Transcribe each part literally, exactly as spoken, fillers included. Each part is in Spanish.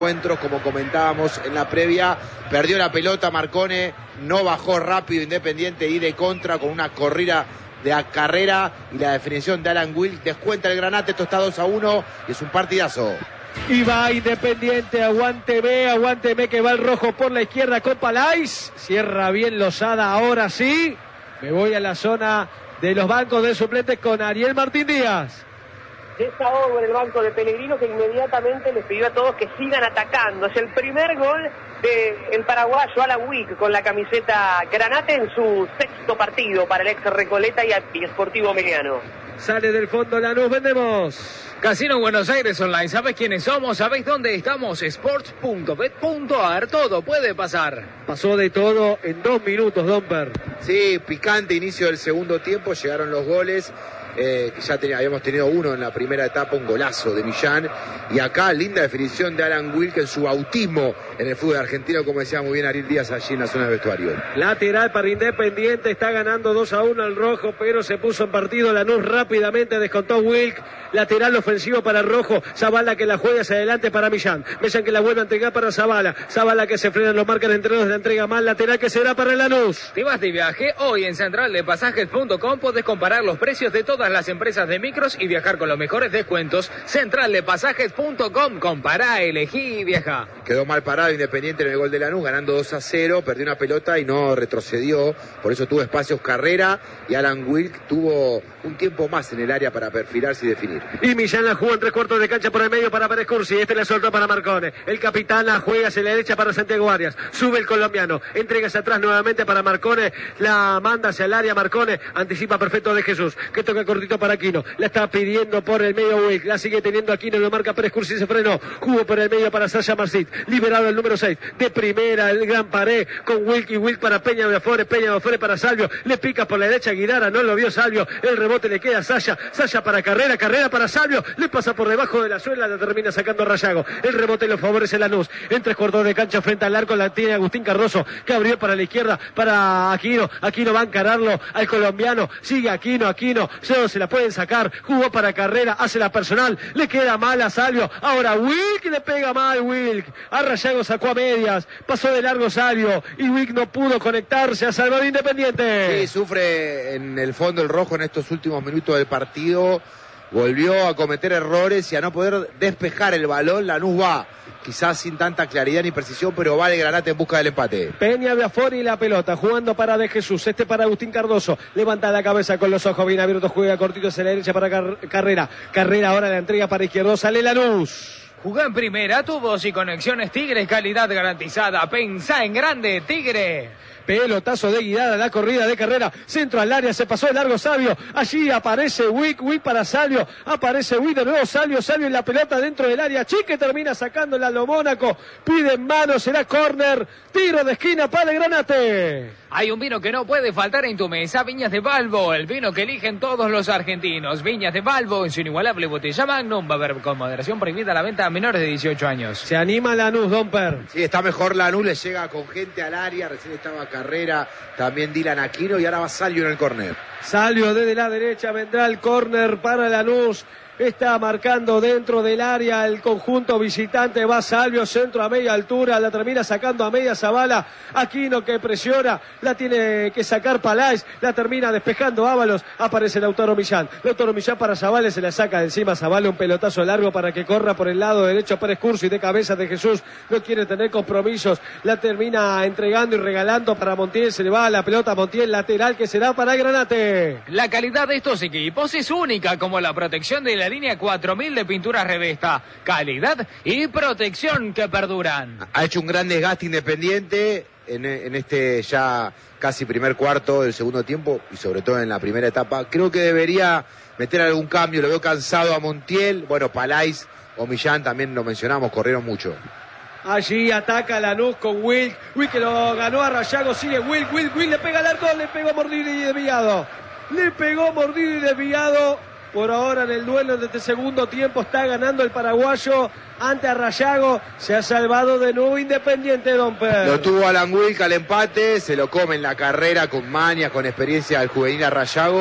encuentros, como comentábamos en la previa, perdió la pelota Marcone, no bajó rápido Independiente y de contra con una corrida de carrera y la definición de Alan Wilk. Descuenta el Granate, esto está dos a uno y es un partidazo. Y va Independiente, aguánteme, aguánteme que va el rojo por la izquierda con Palais. Cierra bien Lozada, ahora sí. Me voy a la zona de los bancos de suplentes con Ariel Martín Díaz. Desahogo en el banco de Pellegrino, que inmediatamente les pidió a todos que sigan atacando. Es el primer gol del paraguayo Alan Wilk con la camiseta Granate en su sexto partido para el ex Recoleta y Sportivo Meliano. Sale del fondo Lanús, vendemos. Casino Buenos Aires Online, ¿sabes quiénes somos? ¿Sabéis dónde estamos? sports punto bet punto a r, todo puede pasar. Pasó de todo en dos minutos, Domper. Sí, picante inicio del segundo tiempo, llegaron los goles. Eh, que ya ten, habíamos tenido uno en la primera etapa, un golazo de Millán, y acá linda definición de Alan Wilk en su bautismo en el fútbol argentino, como decía muy bien Ariel Díaz allí en la zona del vestuario. Lateral para Independiente, está ganando dos a uno el rojo, pero se puso en partido Lanús rápidamente, descontó Wilk. Lateral ofensivo para el rojo, Zavala que la juega hacia adelante para Millán, Millán que la vuelve a entregar para Zavala, Zavala que se frena, lo marca el entrenador, la entrega mal, lateral que será para el Lanús. ¿Te vas de viaje? Hoy en central de pasajes punto com podés comparar los precios de todas las empresas de micros y viajar con los mejores descuentos. central de pasajes punto com, compará, elegí y viaja. Quedó mal parado Independiente en el gol de Lanús, ganando dos a cero, perdió una pelota y no retrocedió, por eso tuvo espacios Carrera, y Alan Wilk tuvo un tiempo más en el área para perfilarse y definir. Y Millán la jugó en tres cuartos de cancha por el medio para Pérez Cursi, este la soltó para Marcone, el capitán la juega hacia la derecha para Santiago Arias, sube el colombiano, entrega hacia atrás nuevamente para Marcone, la manda hacia el área Marcone, anticipa perfecto de Jesús, que toca cortito para Aquino, la está pidiendo por el medio Wilk, la sigue teniendo Aquino, lo marca Pérez Cursi, se frenó, jugó por el medio para Sasha Marcit, liberado el número seis, de primera el gran pared con Wilk y Wilk para Peña de Afores, Peña de Afores para Salvio, le pica por la derecha Guidara, no lo vio Salvio, el rebote le queda a Sasha, Sasha para Carrera, Carrera para Salvio, le pasa por debajo de la suela, la termina sacando Rayago, el rebote lo favorece Lanús, en tres cuartos de cancha frente al arco, la tiene Agustín Cardoso, que abrió para la izquierda, para Aquino, Aquino va a encararlo al colombiano, sigue Aquino, Aquino, se, se la pueden sacar, jugó para Carrera, hace la personal, le queda mal a Salvio, ahora Wilk le pega mal Wilk, a Rayago sacó a medias, pasó de largo Salvio, y Wilk no pudo conectarse a salvar Independiente. Sí, sufre en el fondo el rojo en estos últimos minutos del partido, volvió a cometer errores y a no poder despejar el balón. Lanús va, quizás sin tanta claridad ni precisión, pero va el Granate en busca del empate. Peña de Afori y la pelota, jugando para De Jesús, este para Agustín Cardoso, levanta la cabeza con los ojos bien abiertos, juega cortito hacia la derecha para Car- Carrera, Carrera ahora la entrega para izquierdo, sale Lanús. Jugá en primera, tu voz y conexiones Tigre, calidad garantizada. Pensá en grande, Tigre. Pelotazo de Guidada, la corrida de Carrera, centro al área, se pasó de largo Salvio, allí aparece Wick, Wick para Salvio, aparece Wick de nuevo Salvio, Salvio en la pelota dentro del área, Chique termina sacándola a lo Mónaco, pide en mano, será córner, tiro de esquina para el Granate. Hay un vino que no puede faltar en tu mesa, Viñas de Balbo, el vino que eligen todos los argentinos. Viñas de Balbo, en su inigualable botella Magnum, va a haber con moderación prohibida la venta a menores de dieciocho años. Se anima Lanús, Domper. Sí, está mejor Lanús, le llega con gente al área, recién estaba Carrera, también Dylan Aquino y ahora va Salvio en el córner. Salvio desde la derecha, vendrá el córner para Lanús. Está marcando dentro del área el conjunto visitante, va Salvio, centro a media altura, la termina sacando a media Zavala, Aquino que presiona, la tiene que sacar Palais, la termina despejando Ábalos, aparece Lautaro Millán, Lautaro Millán para Zavala, se la saca de encima Zavala, un pelotazo largo para que corra por el lado derecho Pérez Cursi, de cabeza de Jesús, no quiere tener compromisos, la termina entregando y regalando para Montiel, se le va la pelota a Montiel, lateral que será para el Granate. La calidad de estos equipos es única, como la protección de la línea cuatro mil de pinturas Revesta, calidad y protección que perduran. Ha hecho un gran desgaste Independiente en, en este ya casi primer cuarto del segundo tiempo y sobre todo en la primera etapa. Creo que debería meter algún cambio, lo veo cansado a Montiel, bueno, Palais o Millán también lo mencionamos, corrieron mucho. Allí ataca Lanús con Wilk, Wilk que lo ganó a Rayago, sigue Wilk, Wilk, Wilk le pega al arco, le pegó mordido y desviado, le pegó mordido y desviado. Por ahora en el duelo de este segundo tiempo está ganando el paraguayo ante a Rayago. Se ha salvado de nuevo Independiente, Domper. Lo tuvo Alan Wilk al empate, se lo come en la carrera con maña, con experiencia al juvenil a Rayago.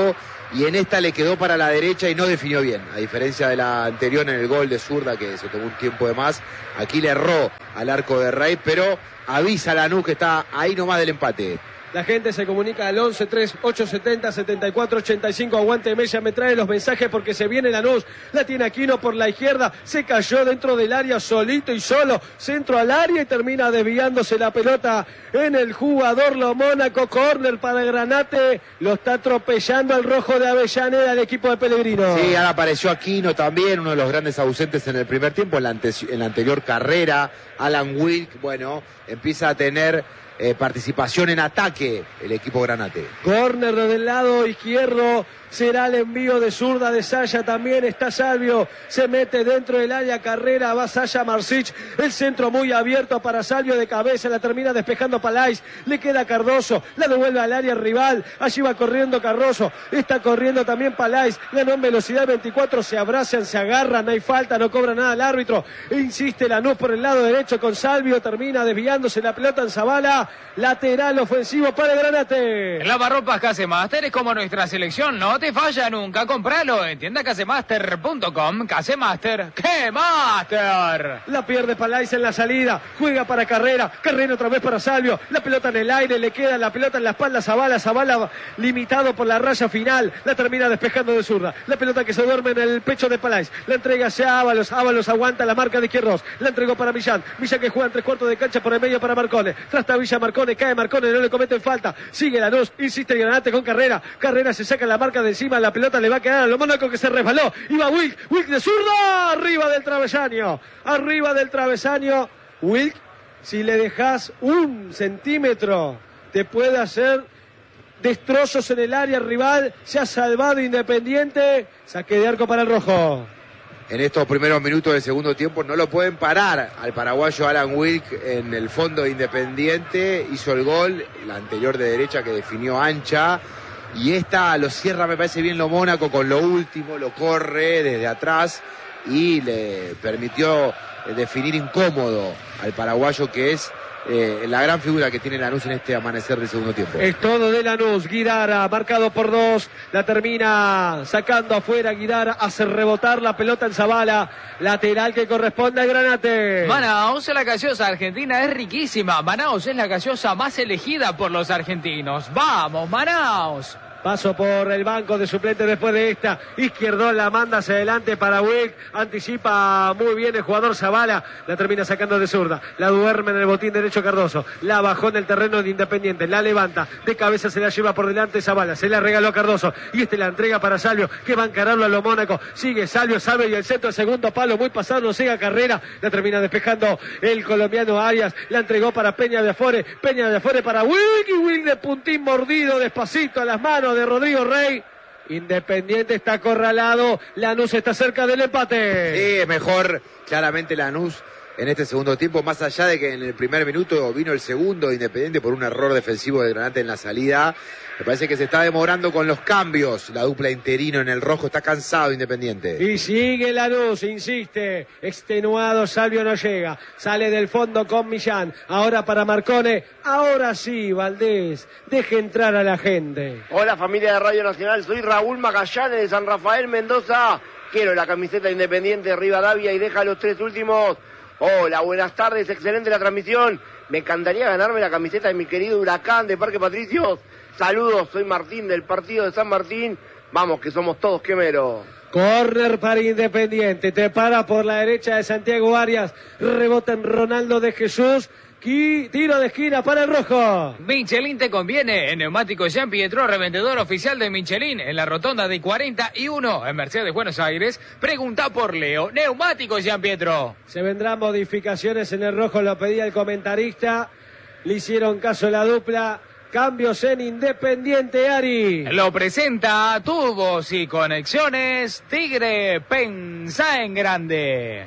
y en esta le quedó para la derecha y no definió bien, a diferencia de la anterior en el gol de zurda que se tomó un tiempo de más. Aquí le erró al arco de Rey, pero avisa a Lanús que está ahí nomás del empate. La gente se comunica al once tres ocho setenta setenta y cuatro ochenta y cinco. Aguante Mella, me trae los mensajes porque se viene Lanús. La tiene Aquino por la izquierda. Se cayó dentro del área solito y solo. Centro al área y termina desviándose la pelota en el jugador Lo Mónaco. Córner para Granate. Lo está atropellando al rojo de Avellaneda el equipo de Pellegrino. Sí, ahora apareció Aquino también, uno de los grandes ausentes en el primer tiempo. En la, ante, en la anterior carrera, Alan Wilk, bueno, empieza a tener Eh, participación en ataque el equipo Granate. Córner del lado izquierdo, será el envío de zurda de Saya, también está Salvio, se mete dentro del área, Carrera, va Saya Marsic, el centro muy abierto para Salvio de cabeza, la termina despejando Palais, le queda Cardoso, la devuelve al área rival, allí va corriendo Cardoso, está corriendo también Palais, ganó en velocidad veinticuatro, se abrazan, se agarran, no hay falta, no cobra nada el árbitro, insiste Lanús por el lado derecho con Salvio, termina desviándose la pelota en Zavala, lateral ofensivo para el Granate. Lavarropas Casemaster es como nuestra selección, no te falla nunca, compralo en tienda casemaster punto com. Casemaster, ¡qué master! La pierde Palais en la salida, juega para Carrera, Carrera otra vez para Salvio, la pelota en el aire, le queda la pelota en la espalda a Zavala, Zavala limitado por la raya final, la termina despejando de zurda, la pelota que se duerme en el pecho de Palais, la entrega hacia Ábalos, Ábalos aguanta la marca de Izquierdos, la entregó para Millán, Millán que juega en tres cuartos de cancha por el medio para Marcone, Trastavilla Marcone, cae Marcone, no le cometen falta, sigue Lanús, insiste el Granate con Carrera, Carrera se saca la marca de encima, la pelota le va a quedar a Lo Mónaco que se resbaló, iba Wilk, Wilk de zurda, arriba del travesaño, arriba del travesaño, Wilk, si le dejas un centímetro, te puede hacer destrozos en el área rival, se ha salvado Independiente, saque de arco para el rojo. En estos primeros minutos del segundo tiempo no lo pueden parar al paraguayo Alan Wilk en el fondo de Independiente, hizo el gol, la anterior de derecha que definió ancha, y esta lo cierra, me parece bien Lo Mónaco con lo último, lo corre desde atrás y le permitió definir incómodo al paraguayo que es Eh, la gran figura que tiene Lanús en este amanecer del segundo tiempo. Es todo de Lanús, Guidara, marcado por dos, la termina sacando afuera, Guidara hace rebotar la pelota en Zavala, lateral que corresponde al Granate. Manaos, la gaseosa argentina es riquísima, Manaos es la gaseosa más elegida por los argentinos. ¡Vamos, Manaos! Paso por el banco de suplentes después de esta. Izquierdo la manda hacia adelante para Wilk. Anticipa muy bien el jugador Zavala. La termina sacando de zurda. La duerme en el botín derecho Cardoso. La bajó en el terreno de Independiente. La levanta. De cabeza se la lleva por delante Zavala. Se la regaló a Cardoso. Y este la entrega para Salvio, que va a encararlo a Lo Mónaco. Sigue Salvio, Salvio y el centro del segundo palo. Muy pasado, no siga Carrera. La termina despejando el colombiano Arias. La entregó para Peña de Afore. Peña de Afore para Wilk. Y Wilk de puntín mordido despacito a las manos de Rodrigo Rey. Independiente está acorralado, Lanús está cerca del empate. Sí, es mejor claramente Lanús en este segundo tiempo, más allá de que en el primer minuto vino el segundo de Independiente por un error defensivo de Granate en la salida. Me parece que se está demorando con los cambios. La dupla interino en el rojo está cansado Independiente. Y sigue Lanús, insiste. Extenuado, Salvio no llega. Sale del fondo con Millán. Ahora para Marcone. Ahora sí, Valdés. Deje entrar a la gente. Hola familia de Radio Nacional. Soy Raúl Magallanes de San Rafael, Mendoza. Quiero la camiseta Independiente de Rivadavia y deja los tres últimos. Hola, buenas tardes. Excelente la transmisión. Me encantaría ganarme la camiseta de mi querido Huracán de Parque Patricios. Saludos, soy Martín del partido de San Martín. Vamos, que somos todos quemeros. Córner para Independiente. Te para por la derecha de Santiago Arias. Rebota en Ronaldo de Jesús. Tiro de esquina para el rojo. Michelin te conviene. En Neumáticos Jean Pietro, revendedor oficial de Michelin. En la rotonda de cuarenta y uno en Mercedes, Buenos Aires. Pregunta por Leo. Neumáticos Jean Pietro. Se vendrán modificaciones en el rojo. Lo pedía el comentarista. Le hicieron caso a la dupla. Cambios en Independiente, Ari. Lo presenta Tubos y Conexiones Tigre. Pensá en grande.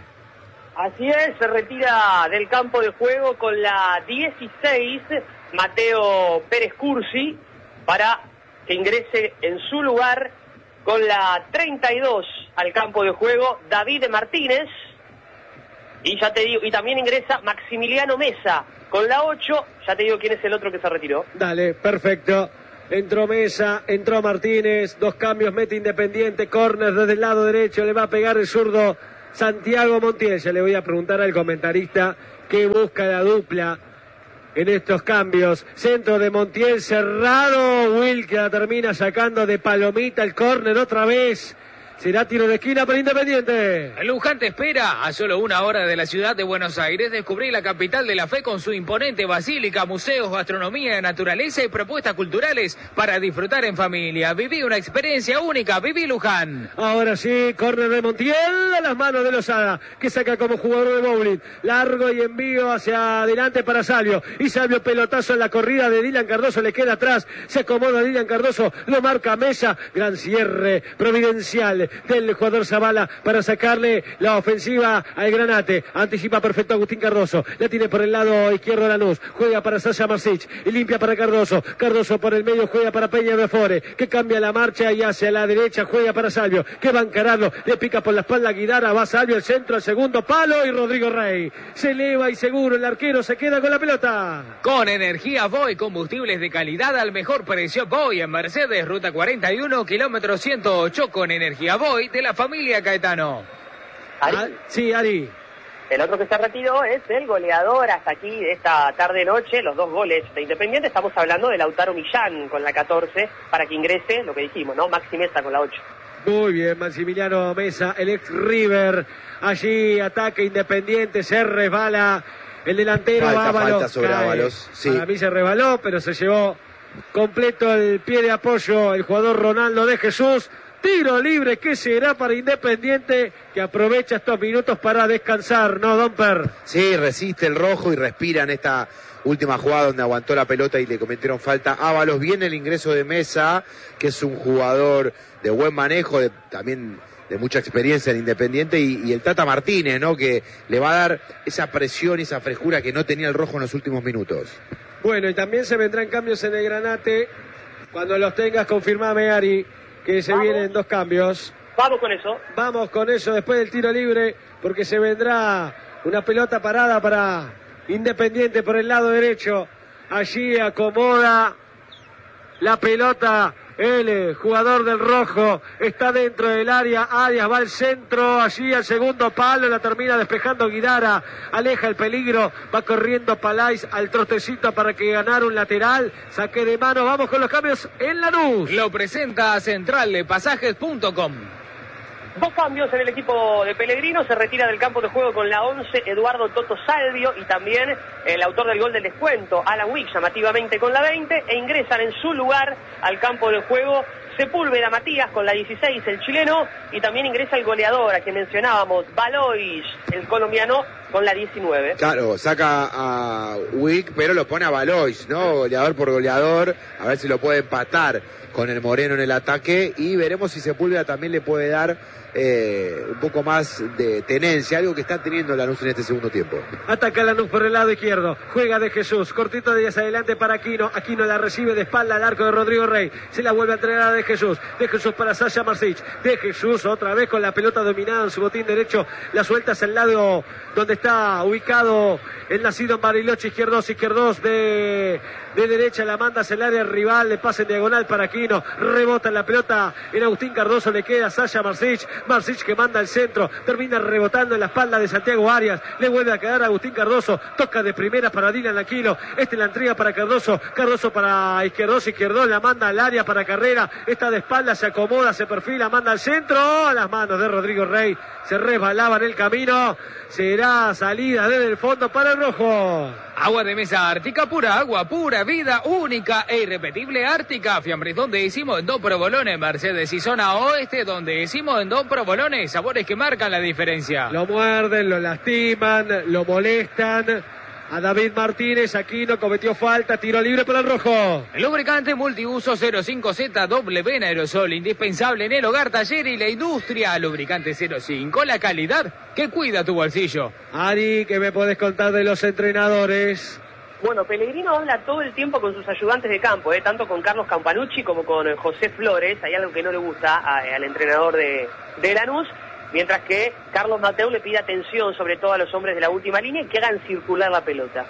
Así es, se retira del campo de juego con la dieciséis Mateo Pérez Cursi para que ingrese en su lugar con la treinta y dos al campo de juego David Martínez. Y ya te digo, y también ingresa Maximiliano Mesa con la ocho. Ya te digo quién es el otro que se retiró. Dale, perfecto. Entró Mesa, entró Martínez, dos cambios, mete Independiente, córner desde el lado derecho, le va a pegar el zurdo Santiago Montiel. Ya le voy a preguntar al comentarista qué busca la dupla en estos cambios. Centro de Montiel cerrado, Will que la termina sacando de palomita el córner otra vez. Será tiro de esquina para Independiente. Luján te espera a solo una hora de la ciudad de Buenos Aires. Descubrí la capital de la fe con su imponente basílica, museos, gastronomía, naturaleza y propuestas culturales para disfrutar en familia. Viví una experiencia única. Viví Luján. Ahora sí, córner de Montiel a las manos de Lozada, que saca como jugador de bowling. Largo y envío hacia adelante para Salvio. Y Salvio pelotazo en la corrida de Dylan Cardoso. Le queda atrás. Se acomoda Dylan Cardoso. Lo marca Mesa. Gran cierre providencial del jugador Zavala para sacarle la ofensiva al Granate. Anticipa perfecto Agustín Cardoso. La tiene por el lado izquierdo Lanús. Juega para Sasha Marsic. Y limpia para Cardoso. Cardoso por el medio juega para Peña Before. Que cambia la marcha y hacia la derecha juega para Salvio. Que va a encararlo. Le pica por la espalda a Guidara. Va Salvio el centro, el segundo palo y Rodrigo Rey. Se eleva y seguro el arquero se queda con la pelota. Con energía Voy, combustibles de calidad al mejor precio. Voy en Mercedes, ruta cuarenta y uno, kilómetro ciento ocho. Con energía Voy de la familia Caetano. ¿Ari? Ah, sí, Ari. El otro que se retiró es el goleador hasta aquí de esta tarde-noche, los dos goles de Independiente. Estamos hablando de Lautaro Millán con la catorce, para que ingrese, lo que dijimos, ¿no? Maxi Mesa con la ocho. Muy bien, Maximiliano Mesa, el ex River. Allí ataque Independiente, se resbala el delantero Falta, Ábalos. falta sobre cae. Ábalos, sí. Para mí se resbaló, pero se llevó completo el pie de apoyo el jugador Ronaldo de Jesús. Tiro libre que será para Independiente, que aprovecha estos minutos para descansar, ¿no, Domper? Sí, resiste el rojo y respira en esta última jugada donde aguantó la pelota y le cometieron falta Ábalos. Viene el ingreso de Mesa, que es un jugador de buen manejo, de, también de mucha experiencia en Independiente, y, y el Tata Martínez, ¿no? Que le va a dar esa presión y esa frescura que no tenía el rojo en los últimos minutos. Bueno, y también se vendrán cambios en el Granate. Cuando los tengas, confirmame, Ari, que se Vamos. vienen dos cambios. Vamos con eso. Vamos con eso después del tiro libre, porque se vendrá una pelota parada para Independiente por el lado derecho. Allí acomoda la pelota el jugador del rojo. Está dentro del área. Arias va al centro. Allí al segundo palo. La termina despejando Guidara. Aleja el peligro. Va corriendo Palais al trotecito para que ganara un lateral. Saque de mano. Vamos con los cambios en Lanús. Lo presenta central de pasajes punto com. Dos cambios en el equipo de Pellegrino. Se retira del campo de juego con la once Eduardo Toto Salvio y también el autor del gol del descuento, Alan Wick, llamativamente con la veinte, e ingresan en su lugar al campo de juego Sepúlveda Matías con la dieciséis, el chileno, y también ingresa el goleador, a quien mencionábamos, Valois, el colombiano, con la diecinueve. Claro, saca a Wick, pero lo pone a Valois, ¿no? Goleador por goleador, a ver si lo puede empatar con el Moreno en el ataque, y veremos si Sepúlveda también le puede dar eh, un poco más de tenencia, algo que está teniendo Lanús en este segundo tiempo. Ataca Lanús por el lado izquierdo, juega de Jesús, cortito de hacia adelante para Aquino, Aquino la recibe de espalda al arco de Rodrigo Rey, se la vuelve a entregar a de Jesús, de Jesús para Sasha Marsic, de Jesús otra vez con la pelota dominada en su botín derecho, la suelta hacia el lado donde está ubicado el nacido en Bariloche, izquierdos, izquierdos de, de derecha, la manda hacia el área rival, le pasa en diagonal para Aquino, rebota en la pelota en Agustín Cardoso, le queda Sasha Marsic, Marsic que manda al centro, termina rebotando en la espalda de Santiago Arias, le vuelve a quedar a Agustín Cardoso, toca de primera para Dylan Aquino, este la entrega para Cardoso, Cardoso para Izquierdos, Izquierdos, la manda al área para Carrera, está de espalda, se acomoda, se perfila, manda al centro, a las manos de Rodrigo Rey, se resbalaba en el camino, será salida desde el fondo para el rojo. Agua de mesa Ártica, pura agua, pura vida, única e irrepetible Ártica. Fiambres donde hicimos en dos provolones, Mercedes y zona oeste, donde hicimos en dos provolones, sabores que marcan la diferencia. Lo muerden, lo lastiman, lo molestan. A David Martínez, Aquino cometió falta, tiro libre para el rojo. El lubricante multiuso cero cinco Z W en aerosol, indispensable en el hogar, taller y la industria. Lubricante cero cinco, la calidad que cuida tu bolsillo. Ari, ¿qué me podés contar de los entrenadores? Bueno, Pellegrino habla todo el tiempo con sus ayudantes de campo, ¿eh? Tanto con Carlos Campanucci como con José Flores. Hay algo que no le gusta a, al entrenador de, de Lanús. Mientras que Carlos Mateu le pide atención sobre todo a los hombres de la última línea y que hagan circular la pelota.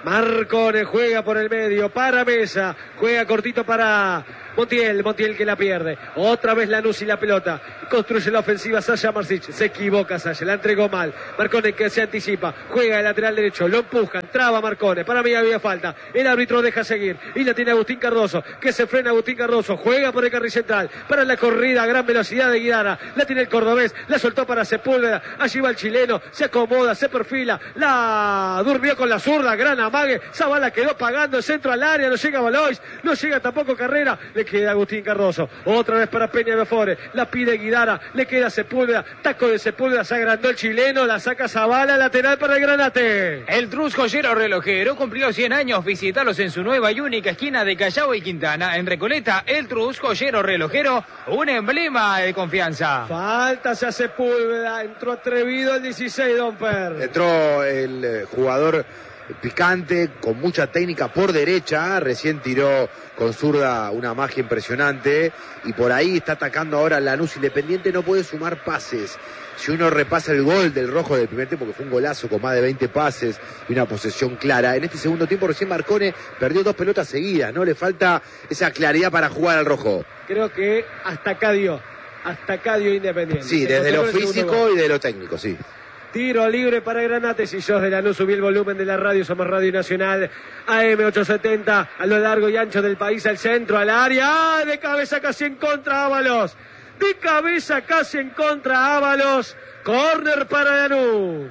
Marcone juega por el medio, para Mesa, juega cortito para Montiel, Montiel que la pierde. Otra vez Lanús y la pelota. Construye la ofensiva Sasha Marsic. Se equivoca Sasha, la entregó mal. Marcone que se anticipa. Juega el lateral derecho, lo empujan. Traba Marcone. Para mí había falta. El árbitro deja seguir. Y la tiene Agustín Cardoso. Que se frena Agustín Cardoso. Juega por el carril central. Para la corrida a gran velocidad de Guidara. La tiene el cordobés. La soltó para Sepúlveda. Allí va el chileno. Se acomoda, se perfila. La durmió con la zurda. Gran amague. Zavala quedó pagando el centro al área. No llega Valois. No llega tampoco Carrera. Le queda Agustín Cardoso, otra vez para Peña Before, la pide Guidara, le queda Sepúlveda, taco de Sepúlveda, se agrandó el chileno, la saca Zavala, lateral para el Granate. El Trus Joyero Relojero cumplió cien años, visitarlos en su nueva y única esquina de Callao y Quintana, en Recoleta. El Trus Joyero Relojero, un emblema de confianza. Falta hacia Sepúlveda, entró atrevido el dieciséis, Domper. Entró el eh, jugador picante, con mucha técnica por derecha, recién tiró con zurda una magia impresionante y por ahí está atacando ahora Lanús. Independiente no puede sumar pases. Si uno repasa el gol del rojo del primer tiempo, que fue un golazo con más de veinte pases y una posesión clara, en este segundo tiempo recién Marcone perdió dos pelotas seguidas, ¿no? Le falta esa claridad para jugar al rojo. Creo que hasta acá dio, hasta acá dio Independiente. Sí, desde lo físico y de lo técnico, sí. Tiro libre para Granate. Si sos de Lanús, subí el volumen de la radio. Somos Radio Nacional A M ochocientos setenta a lo largo y ancho del país, al centro, al área. ¡Ah! De cabeza casi en contra Ábalos. De cabeza casi en contra Ábalos. Córner para Lanús.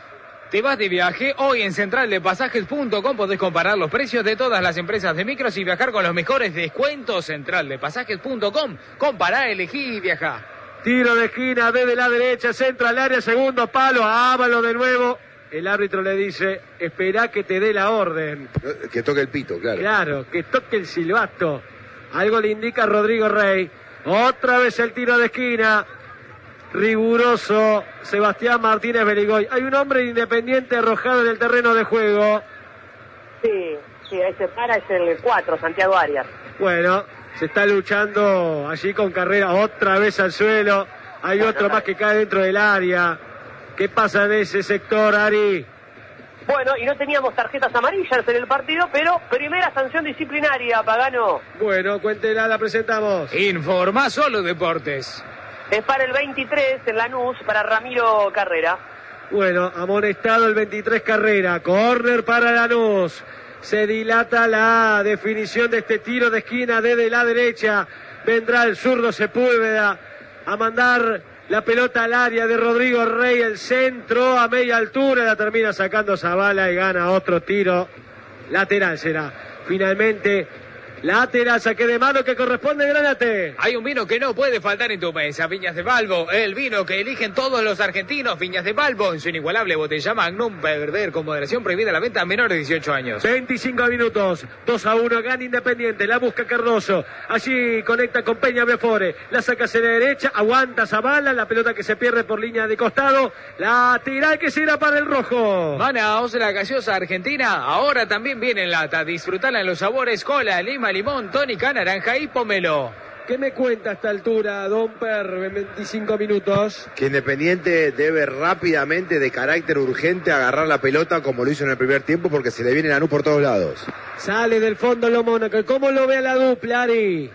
¿Te vas de viaje? Hoy en central de pasajes punto com podés comparar los precios de todas las empresas de micros y viajar con los mejores descuentos. central de pasajes punto com. Compará, elegí y viajá. Tiro de esquina desde la derecha, centro al área, segundo palo, Ábalos de nuevo. El árbitro le dice, esperá que te dé la orden. Que toque el pito, claro. Claro, que toque el silbato. Algo le indica Rodrigo Rey. Otra vez el tiro de esquina. Riguroso Sebastián Martínez Beligoy. Hay un hombre Independiente arrojado en el terreno de juego. Sí, sí, ahí se para, es el cuatro, Santiago Arias. Bueno, se está luchando allí con Carrera, otra vez al suelo. Hay bueno, otro más que cae dentro del área. ¿Qué pasa en ese sector, Ari? Bueno, y no teníamos tarjetas amarillas en el partido, pero primera sanción disciplinaria, Pagano. Bueno, cuéntela, la presentamos. Informa Solo Deportes. Es para el veintitrés en Lanús, para Ramiro Carrera. Bueno, amonestado el veintitrés Carrera. Córner para Lanús. Se dilata la definición de este tiro de esquina desde la derecha. Vendrá el zurdo Sepúlveda a mandar la pelota al área de Rodrigo Rey. El centro a media altura. La termina sacando Zavala y gana otro tiro. Lateral será. Finalmente, lateral, saque de mano que corresponde a Granate. Hay un vino que no puede faltar en tu mesa, Viñas de Balbo, el vino que eligen todos los argentinos. Viñas de Balbo, en su inigualable botella Magnum, beber con moderación, prohibida la venta a menores de dieciocho años. veinticinco minutos, dos a uno, gana Independiente, la busca Cardoso, allí conecta con Peña Before, la saca hacia la derecha, aguanta Zavala, la pelota que se pierde por línea de costado, lateral que será para el rojo. Manaos, la gaseosa argentina, ahora también viene en lata, disfrutala en los sabores cola, lima, limón, tónica, naranja y pomelo. ¿Qué me cuenta a esta altura, Domper, en veinticinco minutos? Que Independiente debe rápidamente, de carácter urgente, agarrar la pelota como lo hizo en el primer tiempo, porque se le viene Lanús por todos lados. Sale del fondo lo Mónaco. ¿Cómo lo ve a la dupla, Ari?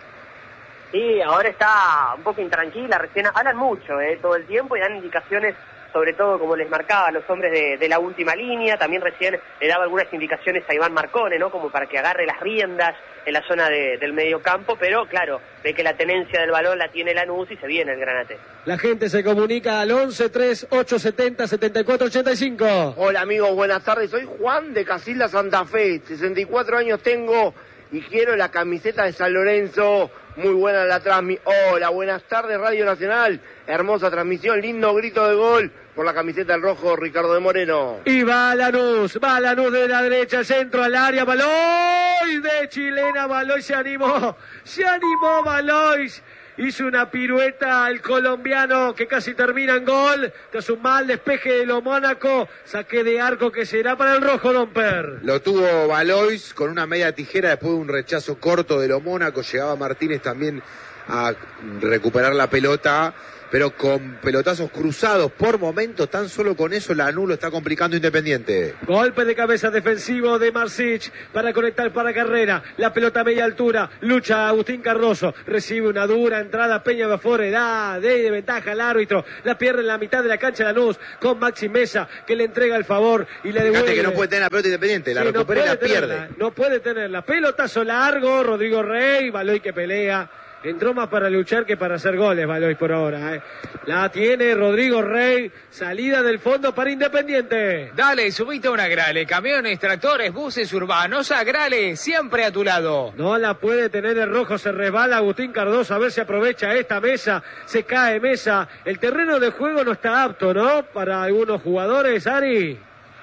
Sí, ahora está un poco intranquila, recién hablan mucho eh, todo el tiempo y dan indicaciones, sobre todo como les marcaba a los hombres de, de la última línea. También recién le daba algunas indicaciones a Iván Marcone, ¿no? Como para que agarre las riendas en la zona de, del medio campo, pero claro, ve que la tenencia del balón la tiene Lanús y se viene el Granate. La gente se comunica al once tres ocho setenta setenta y cuatro ochenta y cinco. Hola amigos, buenas tardes, soy Juan de Casilda Santa Fe, sesenta y cuatro años tengo y quiero la camiseta de San Lorenzo. Muy buena la transmisión. Hola, buenas tardes Radio Nacional, hermosa transmisión, lindo grito de gol por la camiseta del rojo Ricardo de Moreno. Y va Lanús, va Lanús de la derecha, centro al área, Valois de chilena, Valois se animó, se animó Valois, hizo una pirueta el colombiano que casi termina en gol, tras un mal despeje de lo Mónaco, saque de arco que será para el rojo, Domper. Lo tuvo Valois con una media tijera después de un rechazo corto de lo Mónaco, llegaba Martínez también a recuperar la pelota pero con pelotazos cruzados por momentos, tan solo con eso Lanús lo está complicando Independiente. Golpe de cabeza defensivo de Marsic para conectar para Carrera, la pelota a media altura, lucha Agustín Cardoso, recibe una dura entrada Peña de afuera, da de ventaja al árbitro, la pierde en la mitad de la cancha Lanús con Maxi Mesa que le entrega el favor y le devuelve. Fíjate que no puede tener la pelota Independiente, la sí, recupera no y la tenerla, pierde. No puede tenerla, pelotazo largo, Rodrigo Rey, Baloy que pelea. Entró más para luchar que para hacer goles, Baloy, por ahora. ¿eh? La tiene Rodrigo Rey. Salida del fondo para Independiente. Dale, subite a una Grale. Camiones, tractores, buses urbanos. A Grale, siempre a tu lado. No la puede tener el rojo. Se resbala Agustín Cardoso. A ver si aprovecha esta Mesa. Se cae Mesa. El terreno de juego no está apto, ¿no? Para algunos jugadores, Ari.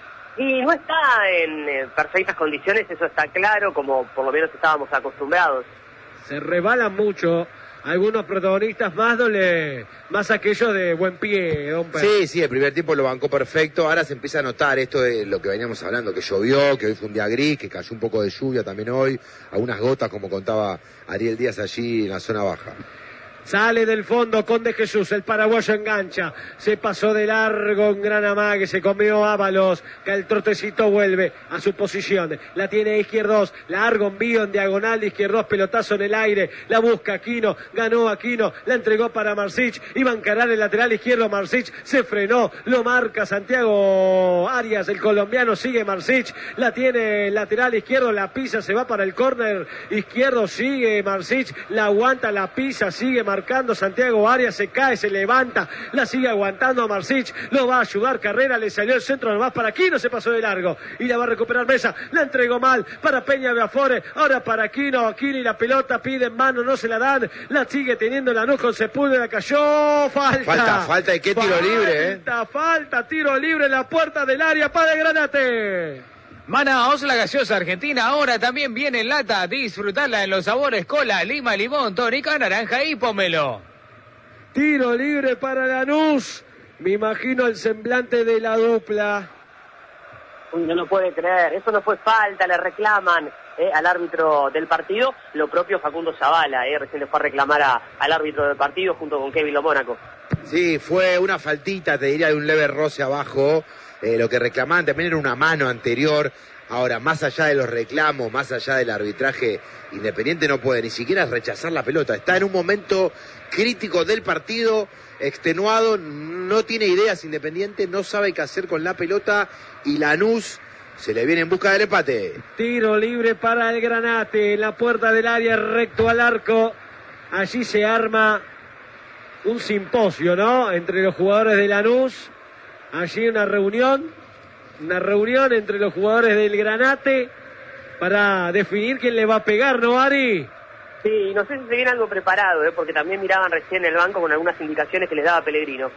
Y no está en eh, perfectas condiciones, eso está claro, como por lo menos estábamos acostumbrados. Se rebalan mucho algunos protagonistas más, dole, más aquellos de buen pie, don Pedro. Sí, sí, el primer tiempo lo bancó perfecto. Ahora se empieza a notar esto de lo que veníamos hablando, que llovió, que hoy fue un día gris, que cayó un poco de lluvia también hoy, algunas gotas, como contaba Ariel Díaz allí en la zona baja. Sale del fondo Conde Jesús, el paraguayo engancha, se pasó de largo en gran amague, se comió Ábalos, que el trotecito vuelve a su posición, la tiene Izquierdos, largo envío en diagonal de Izquierdos, pelotazo en el aire, la busca Aquino, ganó Aquino, la entregó para Marsic, iba a encarar el lateral izquierdo, Marsic se frenó, lo marca Santiago Arias, el colombiano, sigue Marsic, la tiene el lateral izquierdo, la pisa, se va para el córner izquierdo, sigue Marsic, la aguanta, la pisa, sigue Marsic, marcando Santiago Arias, se cae, se levanta, la sigue aguantando a Marsic, lo va a ayudar Carrera, le salió el centro nomás para Aquino, se pasó de largo y la va a recuperar Mesa, la entregó mal para Peña Beafore, ahora para Aquino, Aquino y la pelota pide en mano, no se la dan, la sigue teniendo Lanús con Sepúlveda, cayó, falta. Falta, falta, ¿y qué tiro falta, libre, eh? Falta, falta, tiro libre en la puerta del área para el Granate. Manaos, la gaseosa argentina, ahora también viene en lata. Disfrutarla en los sabores cola, lima, limón, tónica, naranja y pomelo. Tiro libre para Lanús. Me imagino el semblante de la dupla. Uy, no lo puede creer. Eso no fue falta, le reclaman eh, al árbitro del partido. Lo propio Facundo Zavala, eh, recién le fue a reclamar a, al árbitro del partido junto con Kevin Lo Mónaco. Sí, fue una faltita, te diría, de un leve roce abajo. Eh, lo que reclamaban también era una mano anterior. Ahora, más allá de los reclamos, más allá del arbitraje, Independiente no puede ni siquiera rechazar la pelota. Está en un momento crítico del partido, extenuado, no tiene ideas Independiente, no sabe qué hacer con la pelota y Lanús se le viene en busca del empate. Tiro libre para el Granate, en la puerta del área, recto al arco. Allí se arma un simposio, ¿no? Entre los jugadores de Lanús. Allí una reunión, una reunión entre los jugadores del Granate para definir quién le va a pegar, ¿no, Ari? Sí, no sé si se viene algo preparado, ¿eh? Porque también miraban recién el banco con algunas indicaciones que les daba Pellegrino.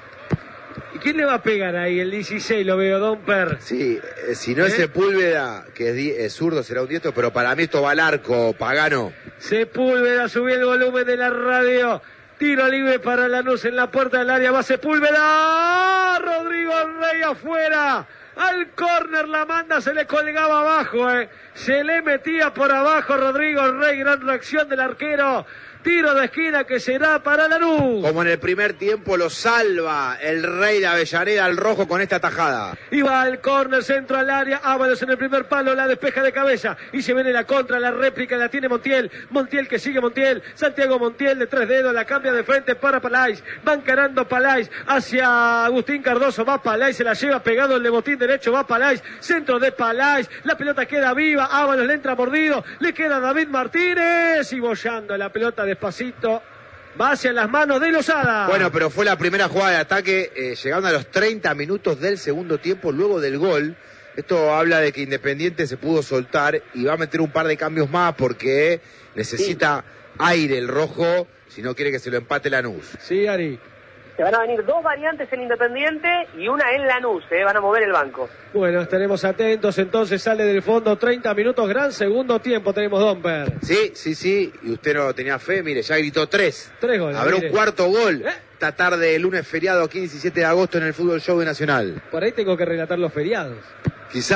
¿Y quién le va a pegar ahí? El dieciséis, lo veo, Don Per. Sí, eh, si no ¿Eh? es Sepúlveda, que es, di es zurdo, será un diestro, pero para mí esto va al arco, Pagano. Sepúlveda, subí el volumen de la radio. Tiro libre para Lanús en la puerta del área, va Sepúlveda, Rodrigo Rey afuera, al córner la manda, se le colgaba abajo, eh. se le metía por abajo Rodrigo Rey, gran reacción del arquero. Tiro de esquina que será para Lanús. Como en el primer tiempo lo salva el Rey de Avellaneda al rojo con esta tajada. Y va al córner, centro al área, Ábalos en el primer palo, la despeja de cabeza. Y se viene la contra, la réplica la tiene Montiel. Montiel que sigue Montiel. Santiago Montiel de tres dedos, la cambia de frente para Palais. Va encarando Palais hacia Agustín Cardoso. Va Palais, se la lleva pegado el botín derecho. Va Palais, centro de Palais. La pelota queda viva, Ábalos le entra mordido. Le queda David Martínez y bollando la pelota de despacito, va hacia las manos de Lozada. Bueno, pero fue la primera jugada de ataque, eh, llegando a los treinta minutos del segundo tiempo, luego del gol. Esto habla de que Independiente se pudo soltar y va a meter un par de cambios más porque necesita sí. aire el rojo, si no quiere que se lo empate Lanús. Sí, Ari. Se van a venir dos variantes en Independiente y una en Lanús, ¿eh? Van a mover el banco. Bueno, estaremos atentos, entonces sale del fondo treinta minutos, gran segundo tiempo tenemos, Domper. Sí, sí, sí, y usted no tenía fe, mire, ya gritó tres. Tres goles. Habrá mire. un cuarto gol ¿Eh? esta tarde, el lunes feriado, aquí diecisiete de agosto en el Fútbol Show de Nacional. Por ahí tengo que relatar los feriados. Quizás,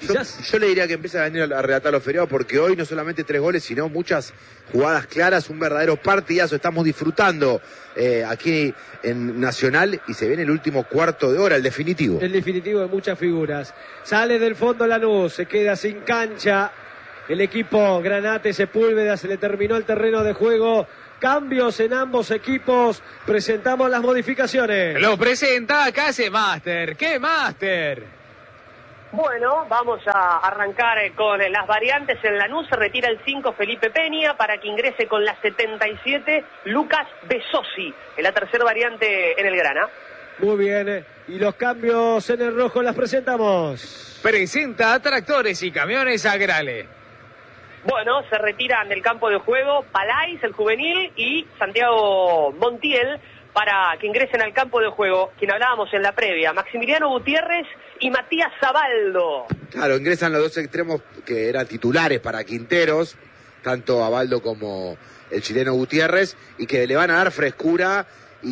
Quizás. Yo, yo le diría que empiece a venir a relatar los feriados, porque hoy no solamente tres goles, sino muchas jugadas claras, un verdadero partidazo. Estamos disfrutando eh, aquí en Nacional y se viene el último cuarto de hora, el definitivo. El definitivo de muchas figuras. Sale del fondo Lanús, se queda sin cancha. El equipo Granate Sepúlveda, se le terminó el terreno de juego. Cambios en ambos equipos. Presentamos las modificaciones. Lo presenta Case Master. ¿Qué Master? Bueno, vamos a arrancar con las variantes. En Lanús se retira el cinco Felipe Peña para que ingrese con la setenta y siete Lucas Besosi, en la tercera variante en el Grana. Muy bien, y los cambios en el rojo las presentamos. Presenta Tractores y Camiones Agrale. Bueno, se retiran del campo de juego Palais, el juvenil, y Santiago Montiel para que ingresen al campo de juego, quien hablábamos en la previa, Maximiliano Gutiérrez y Matías Abaldo. Claro, ingresan los dos extremos que eran titulares para Quinteros, tanto Abaldo como el chileno Gutiérrez, y que le van a dar frescura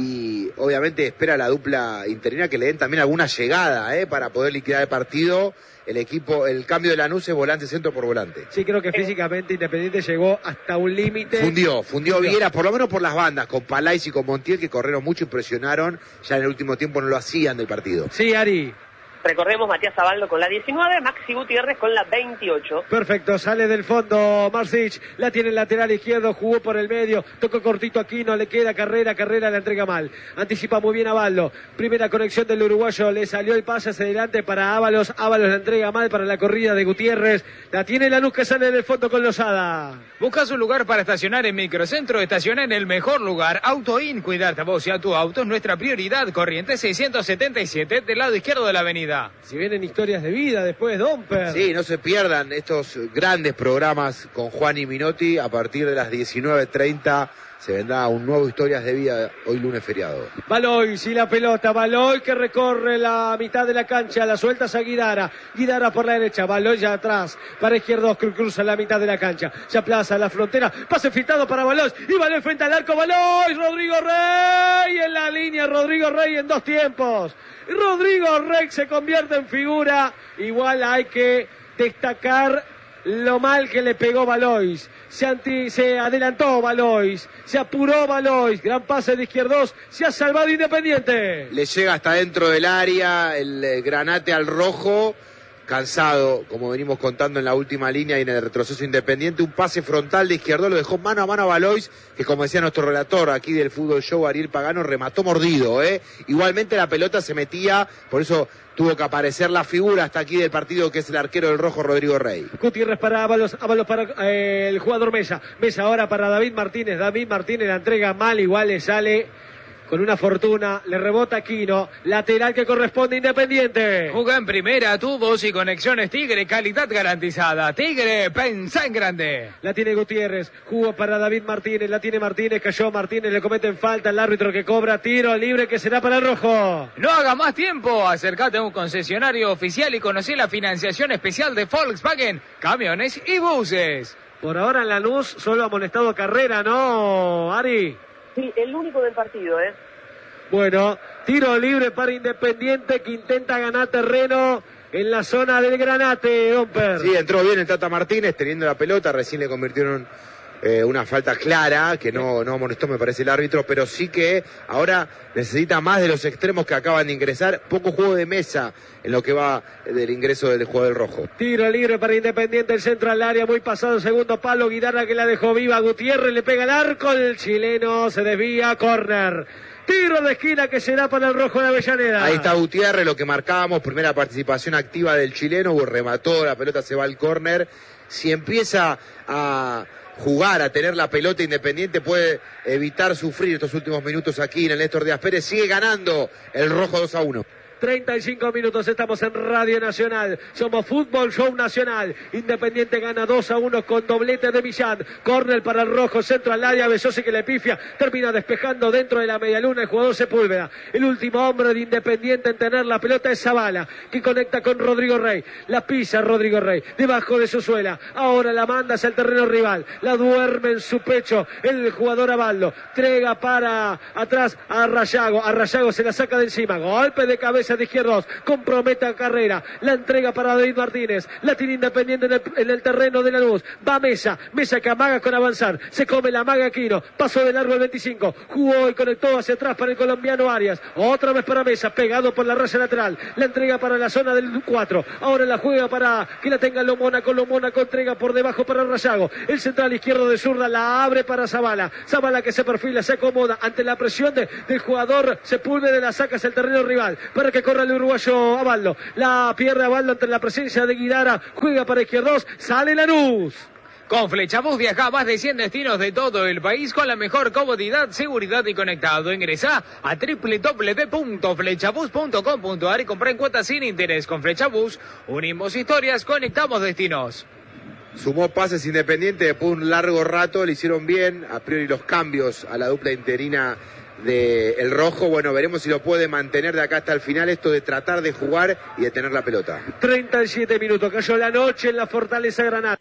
y obviamente espera la dupla interina que le den también alguna llegada eh, para poder liquidar el partido. El equipo, el cambio de Lanús es volante centro por volante. Sí, creo que físicamente Independiente llegó hasta un límite. Fundió, fundió Viera, por lo menos por las bandas, con Palais y con Montiel, que corrieron mucho y presionaron. Ya en el último tiempo no lo hacían del partido. Sí, Ari. Recordemos, Matías Abaldo con la diecinueve, Maxi Gutiérrez con la veintiocho. Perfecto, sale del fondo Marsic, la tiene el lateral izquierdo, jugó por el medio, tocó cortito aquí, no le queda Carrera, Carrera la entrega mal. Anticipa muy bien Abaldo, primera conexión del uruguayo, le salió el pase hacia adelante para Ábalos, Ábalos la entrega mal para la corrida de Gutiérrez, la tiene Lanús que sale del fondo con Lozada. ¿Buscas un lugar para estacionar en Microcentro? Estaciona en el mejor lugar. AutoIn, cuidarte a vos y a tu auto es nuestra prioridad. Corrientes seiscientos setenta y siete, del lado izquierdo de la avenida. Si vienen historias de vida después, Domper. Sí, no se pierdan estos grandes programas con Juan y Minotti. A partir de las diecinueve treinta se vendrá un nuevo Historias de Vida, hoy lunes feriado. Baloy, y la pelota, Baloy que recorre la mitad de la cancha, la suelta a Guidara, Guidara por la derecha, Baloy ya atrás, para izquierdo, cruza la mitad de la cancha, se aplaza la frontera, pase filtrado para Baloy, y Baloy frente al arco, Baloy, Rodrigo Rey en la línea, Rodrigo Rey en dos tiempos. Rodrigo Rey se convierte en figura, igual hay que destacar lo mal que le pegó Balois, se, anti, se adelantó Balois, se apuró Balois, gran pase de izquierdos, se ha salvado Independiente. Le llega hasta dentro del área el eh, Granate al rojo, cansado, como venimos contando en la última línea y en el retroceso Independiente, un pase frontal de izquierdo, lo dejó mano a mano a Balois, que como decía nuestro relator aquí del Fútbol Show, Ariel Pagano, remató mordido, ¿eh? Igualmente la pelota se metía, por eso tuvo que aparecer la figura hasta aquí del partido, que es el arquero del rojo, Rodrigo Rey. Gutiérrez para Ábalos, Ábalos para eh, el jugador Mesa, Mesa ahora para David Martínez, David Martínez la entrega mal, igual le sale con una fortuna, le rebota Aquino, lateral que corresponde a Independiente. Juega en primera, tubos y conexiones Tigre, calidad garantizada. Tigre, pensá en grande. La tiene Gutiérrez, jugó para David Martínez, la tiene Martínez, cayó Martínez, le cometen falta, el árbitro que cobra, tiro libre que será para el rojo. No haga más tiempo, acércate a un concesionario oficial y conocí la financiación especial de Volkswagen, camiones y buses. Por ahora en Lanús solo ha amonestado Carrera, ¿no, Ari? Sí, el único del partido, ¿eh? Bueno, tiro libre para Independiente que intenta ganar terreno en la zona del Granate, Domper. Sí, entró bien el Tata Martínez teniendo la pelota, recién le convirtieron eh, una falta clara, que no, no amonestó me parece el árbitro, pero sí que ahora necesita más de los extremos que acaban de ingresar, poco juego de mesa en lo que va del ingreso del jugador rojo. Tiro libre para Independiente, el centro al área, muy pasado, segundo palo, Guidarra que la dejó viva, Gutiérrez le pega el arco, el chileno se desvía, córner. Tiro de esquina que será para el rojo de Avellaneda. Ahí está Gutiérrez, lo que marcábamos, primera participación activa del chileno, remató, la pelota se va al córner. Si empieza a jugar, a tener la pelota Independiente, puede evitar sufrir estos últimos minutos aquí en el Néstor Díaz Pérez. Sigue ganando el rojo dos a uno. treinta y cinco minutos, estamos en Radio Nacional, somos Fútbol Show Nacional. Independiente gana dos a uno con doblete de Millán, córner para el rojo, centro al área, Besosi que le pifia, termina despejando dentro de la medialuna el jugador Sepúlveda. El último hombre de Independiente en tener la pelota es Zavala, que conecta con Rodrigo Rey, la pisa Rodrigo Rey, debajo de su suela, ahora la manda hacia el terreno rival, la duerme en su pecho el jugador Abaldo, entrega para atrás a Rayago, a Rayago se la saca de encima, golpe de cabeza cabeza de Izquierdos, compromete a Carrera, la entrega para David Martínez, la tiene Independiente en el, en el terreno de Lanús, va Mesa, Mesa que amaga con avanzar, se come la maga Aquino, pasó de largo el veinticinco, jugó y conectó hacia atrás para el colombiano Arias, otra vez para Mesa, pegado por la raya lateral, la entrega para la zona del cuatro, ahora la juega para que la tenga Lo Mónaco, Lo Mónaco entrega por debajo para Rayago, el central izquierdo de zurda la abre para Zavala, Zavala que se perfila, se acomoda ante la presión de, del jugador Sepúlveda, la saca hacia el terreno rival, para que corra el uruguayo Abaldo, la pierde Abaldo ante la presencia de Guidara, juega para Izquierdos, sale Lanús. Con Flechabús viaja a más de cien destinos de todo el país con la mejor comodidad, seguridad y conectado. Ingresá a doble u doble u doble u punto flechabús punto com punto a r y comprá en cuotas sin interés. Con Flechabús unimos historias, conectamos destinos. Sumó pases Independiente después de un largo rato, le hicieron bien, a priori los cambios a la dupla interina de El Rojo, bueno, veremos si lo puede mantener de acá hasta el final, esto de tratar de jugar y de tener la pelota. treinta y siete minutos, cayó la noche en la Fortaleza Granada.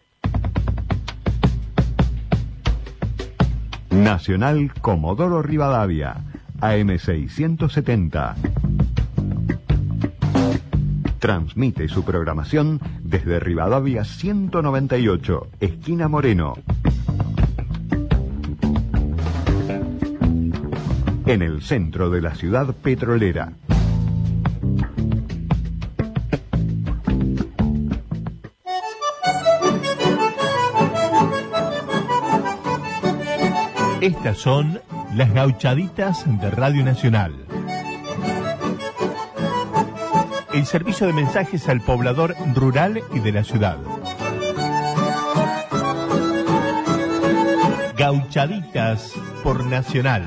Nacional Comodoro Rivadavia, A M seiscientos setenta. Transmite su programación desde Rivadavia ciento noventa y ocho, esquina Moreno. En el centro de la ciudad petrolera. Estas son las gauchaditas de Radio Nacional. El servicio de mensajes al poblador rural y de la ciudad. Gauchaditas por Nacional.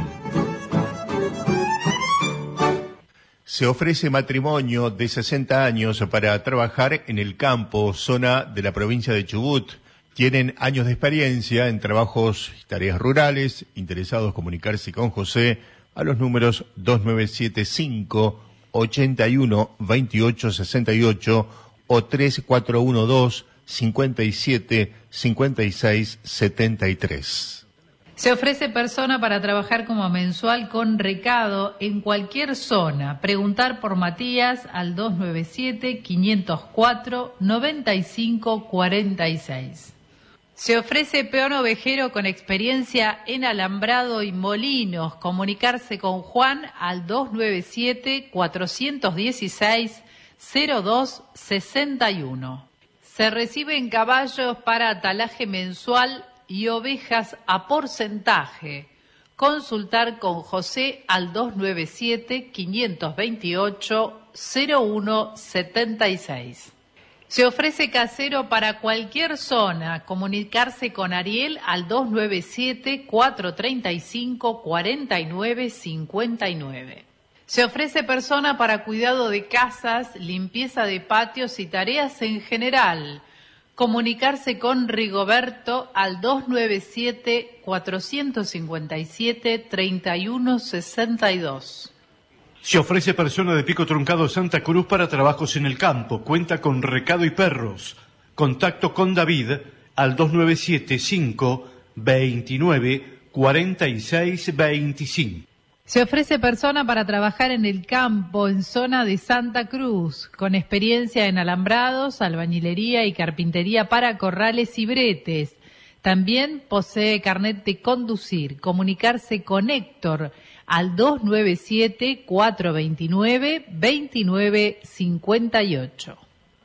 Se ofrece matrimonio de sesenta años para trabajar en el campo, zona de la provincia de Chubut. Tienen años de experiencia en trabajos y tareas rurales. Interesados comunicarse con José a los números dos nueve siete cinco, ochenta y uno, veintiocho sesenta y ocho o tres cuatro uno dos, cincuenta y siete, cincuenta y seis, setenta y tres. Se ofrece persona para trabajar como mensual con recado en cualquier zona. Preguntar por Matías al dos nueve siete, quinientos cuatro, noventa y cinco, cuarenta y seis. Se ofrece peón ovejero con experiencia en alambrado y molinos. Comunicarse con Juan al dos nueve siete, cuatrocientos dieciséis, cero dos sesenta y uno. Se reciben caballos para atalaje mensual y ovejas a porcentaje. Consultar con José al dos nueve siete, quinientos veintiocho, cero uno setenta y seis. Se ofrece casero para cualquier zona. Comunicarse con Ariel al dos nueve siete, cuatrocientos treinta y cinco, cuarenta y nueve cincuenta y nueve. Se ofrece persona para cuidado de casas, limpieza de patios y tareas en general. Comunicarse con Rigoberto al dos nueve siete, cuatrocientos cincuenta y siete, treinta y uno sesenta y dos. Se ofrece persona de Pico Truncado Santa Cruz para trabajos en el campo. Cuenta con recado y perros. Contacto con David al dos nueve siete cinco, veintinueve, cuarenta y seis, veinticinco. Se ofrece persona para trabajar en el campo en zona de Santa Cruz, con experiencia en alambrados, albañilería y carpintería para corrales y bretes. También posee carnet de conducir. Comunicarse con Héctor al dos nueve siete, cuatrocientos veintinueve, veintinueve cincuenta y ocho.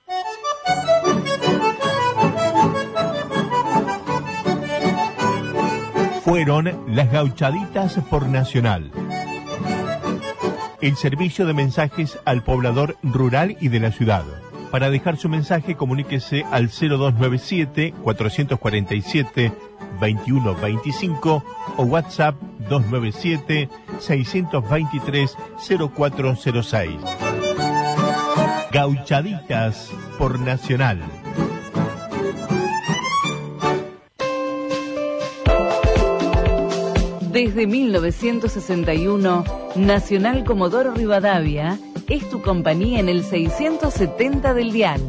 Fueron las gauchaditas por Nacional. El servicio de mensajes al poblador rural y de la ciudad. Para dejar su mensaje, comuníquese al cero dos nueve siete, cuatrocientos cuarenta y siete, veintiuno veinticinco o WhatsApp dos nueve siete, seiscientos veintitrés, cero cuatro cero seis. Gauchaditas por Nacional. Desde mil novecientos sesenta y uno, Nacional Comodoro Rivadavia es tu compañía en el seiscientos setenta del dial.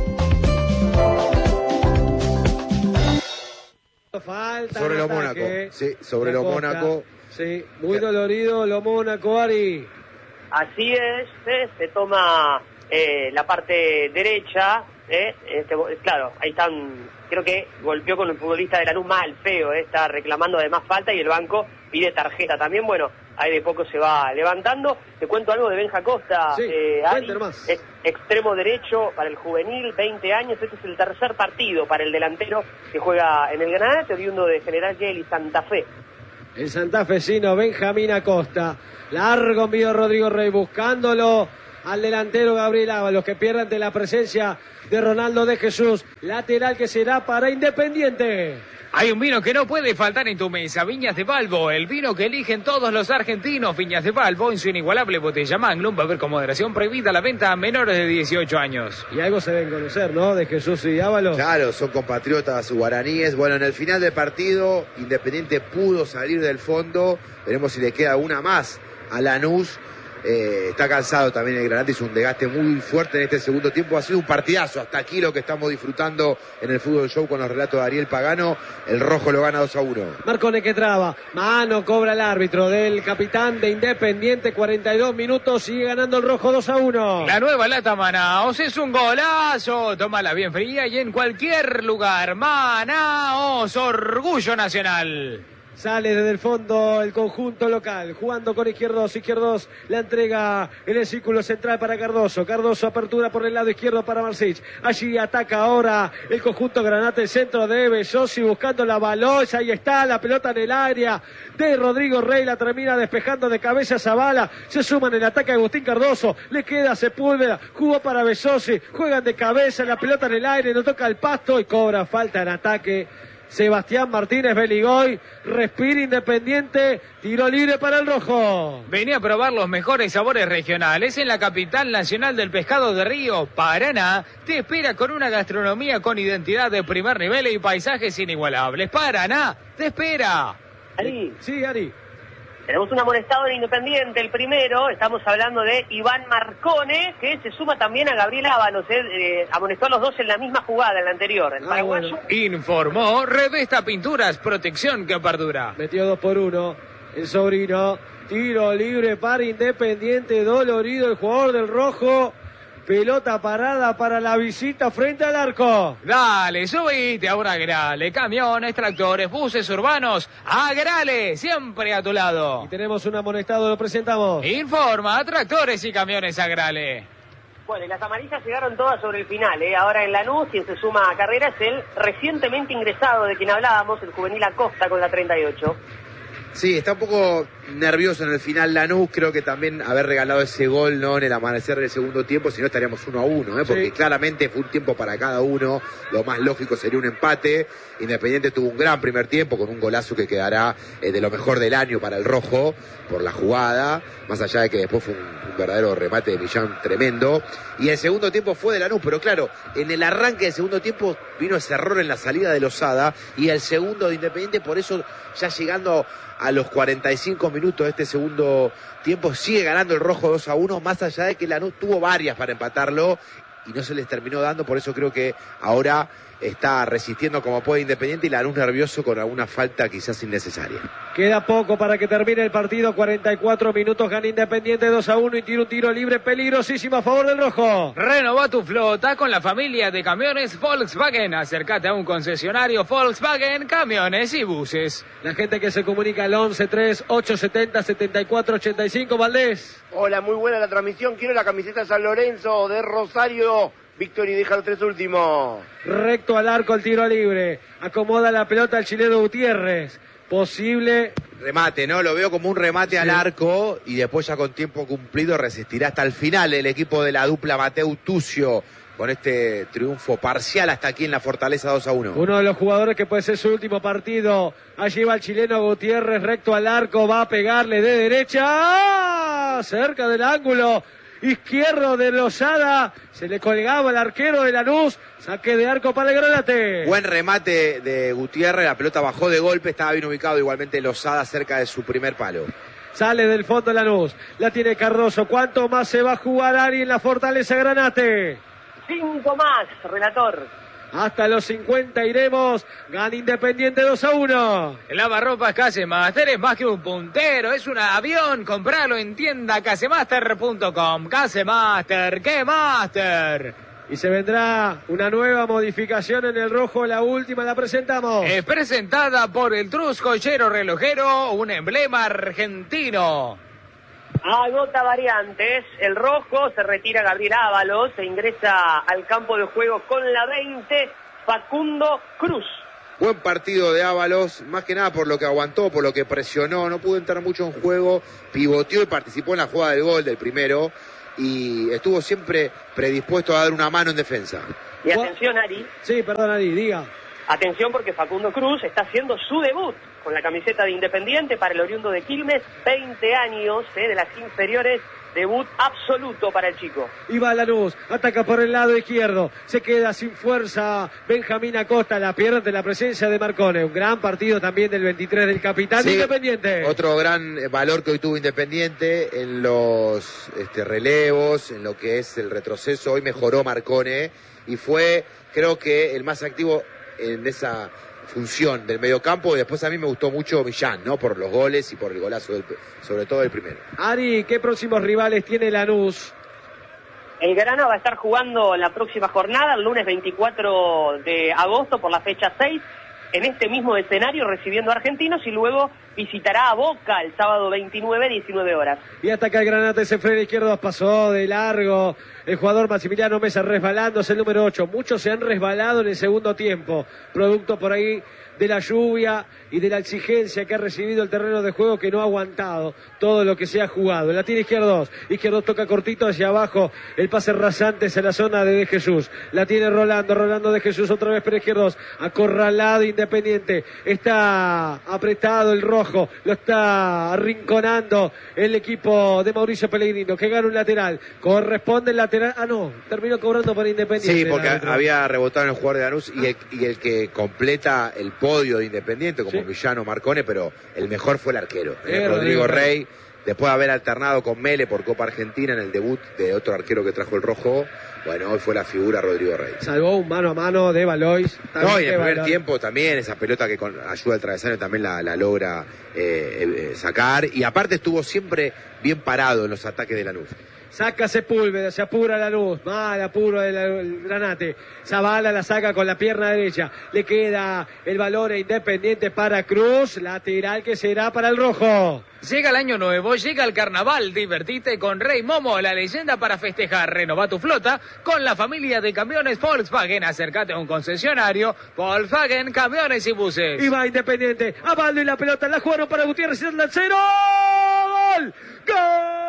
Falta sobre lo Mónaco, sí, sobre lo Mónaco. Sí, muy dolorido lo Mónaco, Ari. Así es, ¿eh? Se toma eh, la parte derecha, ¿eh? Este, claro, ahí están, creo que golpeó con el futbolista de Lanús mal, feo, ¿eh? Está reclamando además falta y el banco pide tarjeta también. Bueno, ahí de poco se va levantando. Te cuento algo de Benja Costa, sí, eh, Ari, más. ex, extremo derecho para el juvenil, veinte años. Este es el tercer partido para el delantero que juega en el Granate, oriundo de General Gelli, Santa Fe. El santafesino Benjamín Acosta. Largo envío Rodrigo Rey buscándolo al delantero Gabriel Ábalos, que pierde ante la presencia de Ronaldo de Jesús. Lateral que será para Independiente. Hay un vino que no puede faltar en tu mesa, Viñas de Valvo, el vino que eligen todos los argentinos. Viñas de Valvo, en su inigualable botella Magnum, beber con moderación, prohibida la venta a menores de dieciocho años. Y algo se deben conocer, ¿no? De Jesús y Ábalos. Claro, son compatriotas guaraníes. Bueno, en el final del partido, Independiente pudo salir del fondo. Veremos si le queda una más a Lanús. Eh, está cansado también el Granate, hizo un desgaste muy fuerte en este segundo tiempo. Ha sido un partidazo, hasta aquí lo que estamos disfrutando en el Fútbol Show con los relatos de Ariel Pagano. El rojo lo gana dos a uno. Marcone que traba, mano cobra el árbitro del capitán de Independiente, cuarenta y dos minutos, sigue ganando el rojo dos a uno. La nueva lata Manaos es un golazo, tómala bien fría y en cualquier lugar. Manaos, orgullo nacional. Sale desde el fondo el conjunto local, jugando con Izquierdos, Izquierdos la entrega en el círculo central para Cardoso, Cardoso apertura por el lado izquierdo para Marcich, allí ataca ahora el conjunto Granate, el centro de Bellosi buscando la balosa, ahí está la pelota en el área de Rodrigo Rey, la termina despejando de cabeza Zavala, se suma en el ataque Agustín Cardoso, le queda Sepúlveda, jugó para Bellosi, juegan de cabeza, la pelota en el aire, no toca el pasto y cobra falta en ataque. Sebastián Martínez Beligoy, respira Independiente, tiro libre para el rojo. Venía a probar los mejores sabores regionales en la capital nacional del pescado de Río, Paraná. Te espera con una gastronomía con identidad de primer nivel y paisajes inigualables. Paraná, te espera. Ari. Sí, Ari. Tenemos un amonestado en Independiente, el primero, estamos hablando de Iván Marcone, que se suma también a Gabriel Ábalos, eh, eh, amonestó a los dos en la misma jugada, en la anterior, el Ah, paraguayo. bueno. Informó Revesta Pinturas, protección que perdura. Metió dos por uno, el sobrino, tiro libre para Independiente, dolorido el jugador del rojo. Pelota parada para la visita frente al arco. Dale, subite ahora a Grale. Camiones, tractores, buses urbanos. A Grale, siempre a tu lado. Y tenemos un amonestado, lo presentamos. Informa, tractores y camiones a Grale. Bueno, y las amarillas llegaron todas sobre el final, ¿eh? Ahora en Lanús, quien se suma a carrera es el recientemente ingresado de quien hablábamos, el juvenil Acosta con la treinta y ocho. Sí, está un poco nervioso en el final Lanús, creo que también haber regalado ese gol, ¿no?, en el amanecer del segundo tiempo, si no estaríamos uno a uno, ¿eh? Porque sí, claramente fue un tiempo para cada uno, lo más lógico sería un empate. Independiente tuvo un gran primer tiempo con un golazo que quedará eh, de lo mejor del año para el rojo, por la jugada, más allá de que después fue un, un verdadero remate de Millán tremendo, y el segundo tiempo fue de Lanús, pero claro, en el arranque del segundo tiempo vino ese error en la salida de Lozada, y el segundo de Independiente, por eso ya llegando a los cuarenta y cinco minutos de este segundo tiempo sigue ganando el rojo dos a uno, más allá de que Lanús tuvo varias para empatarlo y no se les terminó dando, por eso creo que ahora está resistiendo como puede Independiente y Lanús nervioso con alguna falta quizás innecesaria. Queda poco para que termine el partido, cuarenta y cuatro minutos, gana Independiente dos a uno y tira un tiro libre peligrosísimo a favor del rojo. Renova tu flota con la familia de camiones Volkswagen. Acércate a un concesionario Volkswagen, camiones y buses. La gente que se comunica al once tres ocho setenta setenta y cuatro ochenta y cinco, Valdés. Hola, muy buena la transmisión, quiero la camiseta San Lorenzo de Rosario. Víctor y deja los tres últimos. Recto al arco el tiro libre. Acomoda la pelota el chileno Gutiérrez. Posible remate, ¿no? Lo veo como un remate sí. al arco y después ya con tiempo cumplido resistirá hasta el final el equipo de la dupla Mateu Tucio con este triunfo parcial hasta aquí en la Fortaleza dos a uno. Uno de los jugadores que puede ser su último partido. Allí va el chileno Gutiérrez recto al arco, va a pegarle de derecha. ¡Ah! Cerca del ángulo izquierdo de Lozada, se le colgaba el arquero de Lanús, saque de arco para el Granate. Buen remate de Gutiérrez, la pelota bajó de golpe, estaba bien ubicado igualmente Lozada cerca de su primer palo. Sale del fondo Lanús, la tiene Cardoso, ¿cuánto más se va a jugar Ari en la Fortaleza Granate? Cinco más, relator. Hasta los cincuenta iremos. Gana Independiente dos a uno. El lavarropas Casemaster es más que un puntero, es un avión. Compralo en tienda casemaster punto com. Casemaster, ¡qué master! Y se vendrá una nueva modificación en el rojo. La última la presentamos. Es presentada por el Trus Joyero Relojero, un emblema argentino. Agota variantes, el rojo, se retira Gabriel Ábalos, se ingresa al campo de juego con la veinte, Facundo Cruz. Buen partido de Ábalos, más que nada por lo que aguantó, por lo que presionó, no pudo entrar mucho en juego, pivoteó y participó en la jugada del gol del primero y estuvo siempre predispuesto a dar una mano en defensa. Y atención, Ari. Sí, perdón, Ari, diga. Atención porque Facundo Cruz está haciendo su debut con la camiseta de Independiente para el oriundo de Quilmes, veinte años eh, de las inferiores, debut absoluto para el chico. Y va Lanús, ataca por el lado izquierdo, se queda sin fuerza Benjamín Acosta, la pierde la presencia de Marcone, un gran partido también del veintitrés del capitán sí, de Independiente. Otro gran valor que hoy tuvo Independiente en los este, relevos, en lo que es el retroceso, hoy mejoró Marcone y fue, creo que el más activo en esa función del mediocampo, y después a mí me gustó mucho Millán, ¿no? Por los goles y por el golazo, del, sobre todo el primero. Ari, ¿qué próximos rivales tiene Lanús? El Grana va a estar jugando en la próxima jornada, el lunes veinticuatro de agosto, por la fecha seis, en este mismo escenario, recibiendo a Argentinos, y luego visitará a Boca el sábado veintinueve, diecinueve horas. Y ataca el Granate, ese freno izquierdo, pasó de largo el jugador Maximiliano Mesa, resbalándose el número ocho. Muchos se han resbalado en el segundo tiempo, producto por ahí de la lluvia y de la exigencia que ha recibido el terreno de juego, que no ha aguantado todo lo que se ha jugado. La tiene Izquierdos, Izquierdos toca cortito hacia abajo, el pase rasante hacia la zona de De Jesús, la tiene Rolando, Rolando De Jesús otra vez para Izquierdos, acorralado Independiente, está apretado el rojo, lo está arrinconando el equipo de Mauricio Pellegrino, que gana un lateral, corresponde el lateral, ah no, terminó cobrando para Independiente. Sí, porque había rebotado en el jugador de Lanús y el, y el que completa el podio de Independiente, como sí. Villano, Marcone, pero el mejor fue el arquero, eh, eh, Rodrigo Rey, Rey, después de haber alternado con Mele por Copa Argentina en el debut de otro arquero que trajo el rojo. Bueno, hoy fue la figura Rodrigo Rey. Salvó un mano a mano de Valois. No, y en el primer Valois. tiempo también, esa pelota que con ayuda del travesaño también la, la logra eh, eh, sacar. Y aparte estuvo siempre bien parado en los ataques de Lanús. Saca Sepúlveda, se apura Lanús, mal apuro del Granate. Zavala la saca con la pierna derecha. Le queda el valor Independiente para Cruz, lateral que será para el rojo. Llega el año nuevo, llega el carnaval, divertite con Rey Momo, la leyenda para festejar. Renova tu flota con la familia de camiones Volkswagen. Acércate a un concesionario Volkswagen, camiones y buses. Y va Independiente, Abaldo y la pelota, la jugaron para Gutiérrez y el tercero. ¡Gol! ¡Gol!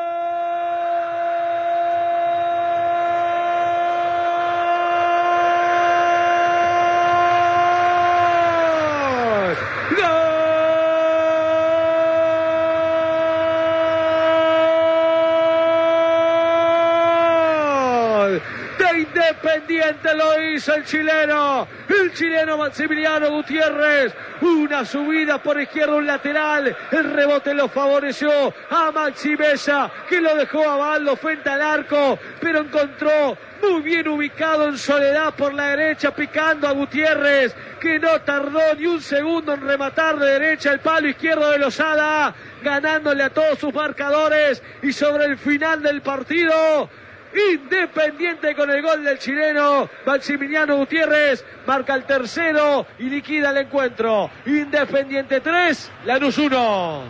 Independiente lo hizo el chileno, el chileno Maximiliano Gutiérrez, una subida por izquierda, un lateral, el rebote lo favoreció a Maxi Mesa, que lo dejó a Baldo frente al arco, pero encontró muy bien ubicado en soledad por la derecha, picando a Gutiérrez, que no tardó ni un segundo en rematar de derecha el palo izquierdo de Lozada, ganándole a todos sus marcadores, y sobre el final del partido, Independiente con el gol del chileno Maximiliano Gutiérrez marca el tercero y liquida el encuentro. Independiente tres, Lanús uno.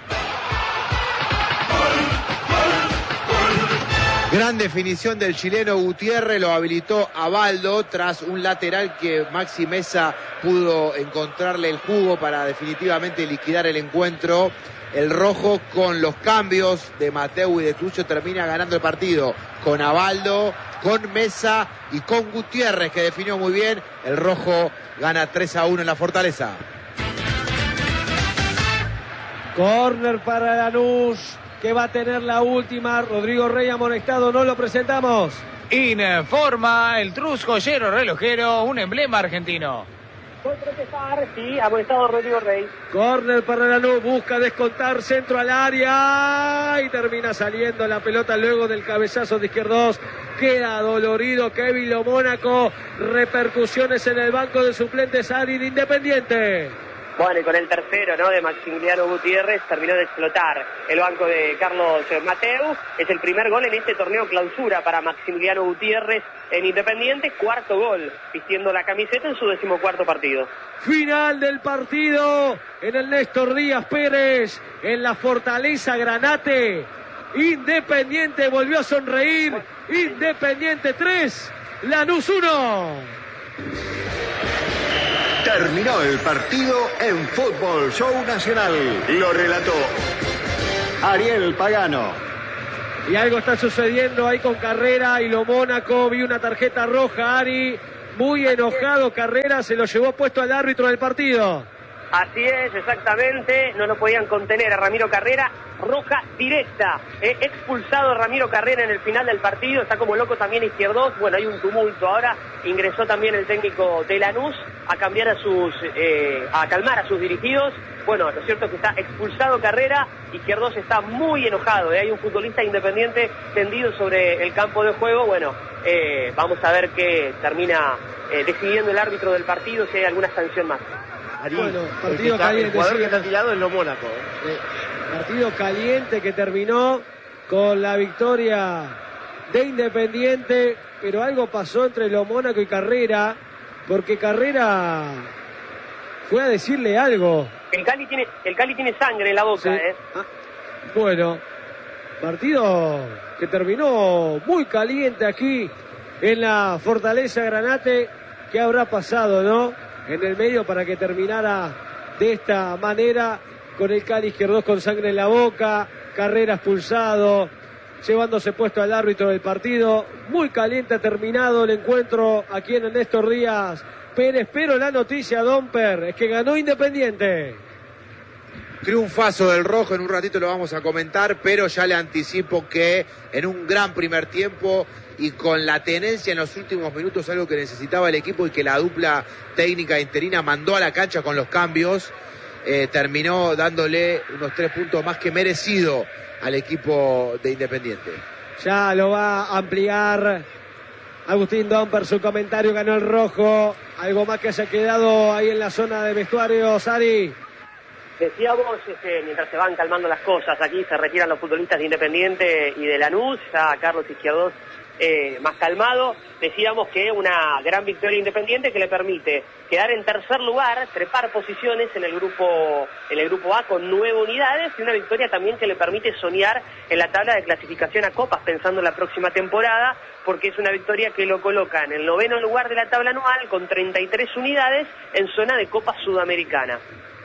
Gran definición del chileno Gutiérrez, lo habilitó a Baldo tras un lateral que Maxi Mesa pudo encontrarle el jugo para definitivamente liquidar el encuentro. El rojo, con los cambios de Mateu y de Trucho, termina ganando el partido con Abaldo, con Mesa y con Gutiérrez, que definió muy bien. El rojo gana tres a uno en la Fortaleza. Corner para Lanús, que va a tener la última. Rodrigo Rey amonestado, no lo presentamos. Informa el Trus Joyero Relojero, un emblema argentino. Por protestar, sí, ha molestado Rodrigo Rey. Corner para Lanús, busca descontar, centro al área y termina saliendo la pelota luego del cabezazo de Izquierdos. Queda dolorido Kevin Lo Mónaco. Repercusiones en el banco de suplentes Ari de Independiente. Bueno, y con el tercero, ¿no?, de Maximiliano Gutiérrez, terminó de explotar el banco de Carlos Mateu. Es el primer gol en este torneo clausura para Maximiliano Gutiérrez en Independiente. Cuarto gol, vistiendo la camiseta en su decimocuarto partido. Final del partido en el Néstor Díaz Pérez, en la Fortaleza Granate. Independiente volvió a sonreír. Independiente tres, Lanús uno. Terminó el partido en Fútbol Show Nacional. Lo relató Ariel Pagano. Y algo está sucediendo ahí con Carrera y Lo Mónaco. Vi una tarjeta roja, Ari. Muy enojado Carrera, se lo llevó puesto al árbitro del partido. Así es, exactamente. No lo podían contener a Ramiro Carrera. Roja directa. Eh, expulsado Ramiro Carrera en el final del partido. Está como loco también Izquierdos. Bueno, hay un tumulto ahora. Ingresó también el técnico de Lanús a cambiar a sus, eh, a calmar a sus dirigidos. Bueno, lo cierto es que está expulsado Carrera. Izquierdos está muy enojado. Eh. Hay un futbolista independiente tendido sobre el campo de juego. Bueno, eh, vamos a ver qué termina eh, decidiendo el árbitro del partido, si hay alguna sanción más. Ari, Bueno, el, partido que está, caliente, el jugador sí. que está tirado es Lo Mónaco. ¿eh? Eh, partido caliente que terminó con la victoria de Independiente, pero algo pasó entre Lo Mónaco y Carrera, porque Carrera fue a decirle algo. El Cali tiene, el Cali tiene sangre en la boca, Sí. ¿eh? Ah, bueno, partido que terminó muy caliente aquí en la Fortaleza Granate. ¿Qué habrá pasado, no?, en el medio para que terminara de esta manera, con el Cali Izquierdos con sangre en la boca, Carrera expulsado, llevándose puesto al árbitro del partido. Muy caliente ha terminado el encuentro aquí en el Néstor Díaz Pérez, pero la noticia, Domper, es que ganó Independiente. Triunfazo del rojo, en un ratito lo vamos a comentar, pero ya le anticipo que en un gran primer tiempo y con la tenencia en los últimos minutos, algo que necesitaba el equipo y que la dupla técnica interina mandó a la cancha con los cambios, eh, terminó dándole unos tres puntos más que merecido al equipo de Independiente. Ya lo va a ampliar Agustín Domper, su comentario. Ganó el rojo. Algo más que haya quedado ahí en la zona de vestuarios, Ari. Decíamos, este, mientras se van calmando las cosas, aquí se retiran los futbolistas de Independiente y de Lanús, ya Carlos Izquierdos eh, más calmado. Decíamos que una gran victoria Independiente que le permite quedar en tercer lugar, trepar posiciones en el grupo en el grupo A con nueve unidades, y una victoria también que le permite soñar en la tabla de clasificación a copas pensando en la próxima temporada, porque es una victoria que lo coloca en el noveno lugar de la tabla anual con treinta y tres unidades en zona de Copa Sudamericana.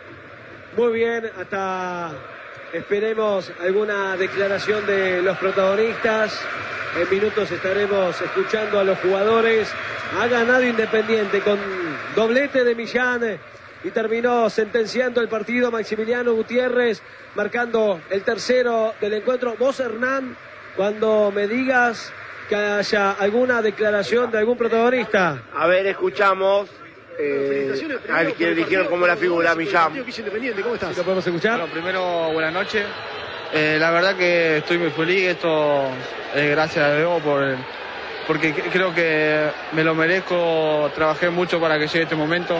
Muy bien, hasta esperemos alguna declaración de los protagonistas. En minutos estaremos escuchando a los jugadores. Ha ganado Independiente con doblete de Millán y terminó sentenciando el partido Maximiliano Gutiérrez, marcando el tercero del encuentro. Vos, Hernán, cuando me digas que haya alguna declaración de algún protagonista. A ver, escuchamos. Eh, al que eligieron como la figura, Millán. ¿Cómo estás? ¿Lo podemos escuchar? Bueno, primero, buenas noches. Eh, la verdad que estoy muy feliz. Esto es gracias a Dios por, porque creo que me lo merezco. Trabajé mucho para que llegue este momento.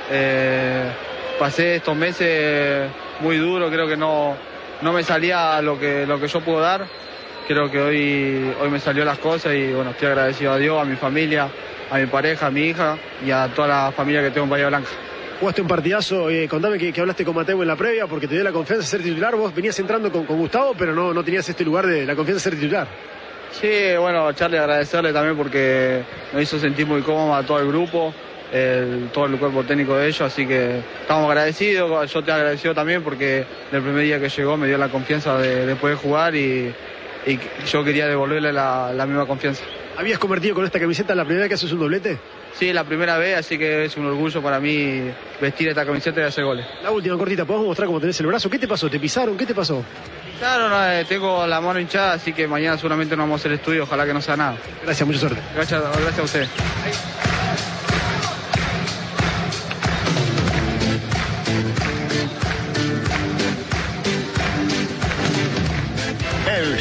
Eh, pasé estos meses muy duros. Creo que no, no me salía lo que, lo que yo puedo dar. Creo que hoy, hoy me salió las cosas y bueno, estoy agradecido a Dios, a mi familia, a mi pareja, a mi hija y a toda la familia que tengo en Bahía Blanca. Jugaste un partidazo, eh, contame que, que hablaste con Mateu en la previa porque te dio la confianza de ser titular. Vos venías entrando con, con Gustavo, pero no, no tenías este lugar de la confianza de ser titular. Sí, bueno, Charlie, agradecerle también porque nos hizo sentir muy cómodo a todo el grupo, el, todo el cuerpo técnico de ellos, así que estamos agradecidos. Yo te agradecido también porque el primer día que llegó me dio la confianza de, de poder jugar y, y yo quería devolverle la, la misma confianza. ¿Habías convertido con esta camiseta la primera vez que haces un doblete? Sí, la primera vez, así que es un orgullo para mí vestir esta camiseta y hacer goles. La última cortita, ¿podemos mostrar cómo tenés el brazo? ¿Qué te pasó? ¿Te pisaron? ¿Qué te pasó? Claro, no, eh, tengo la mano hinchada, así que mañana seguramente no vamos a hacer estudio, ojalá que no sea nada. Gracias, mucha suerte. Gracias, gracias a ustedes.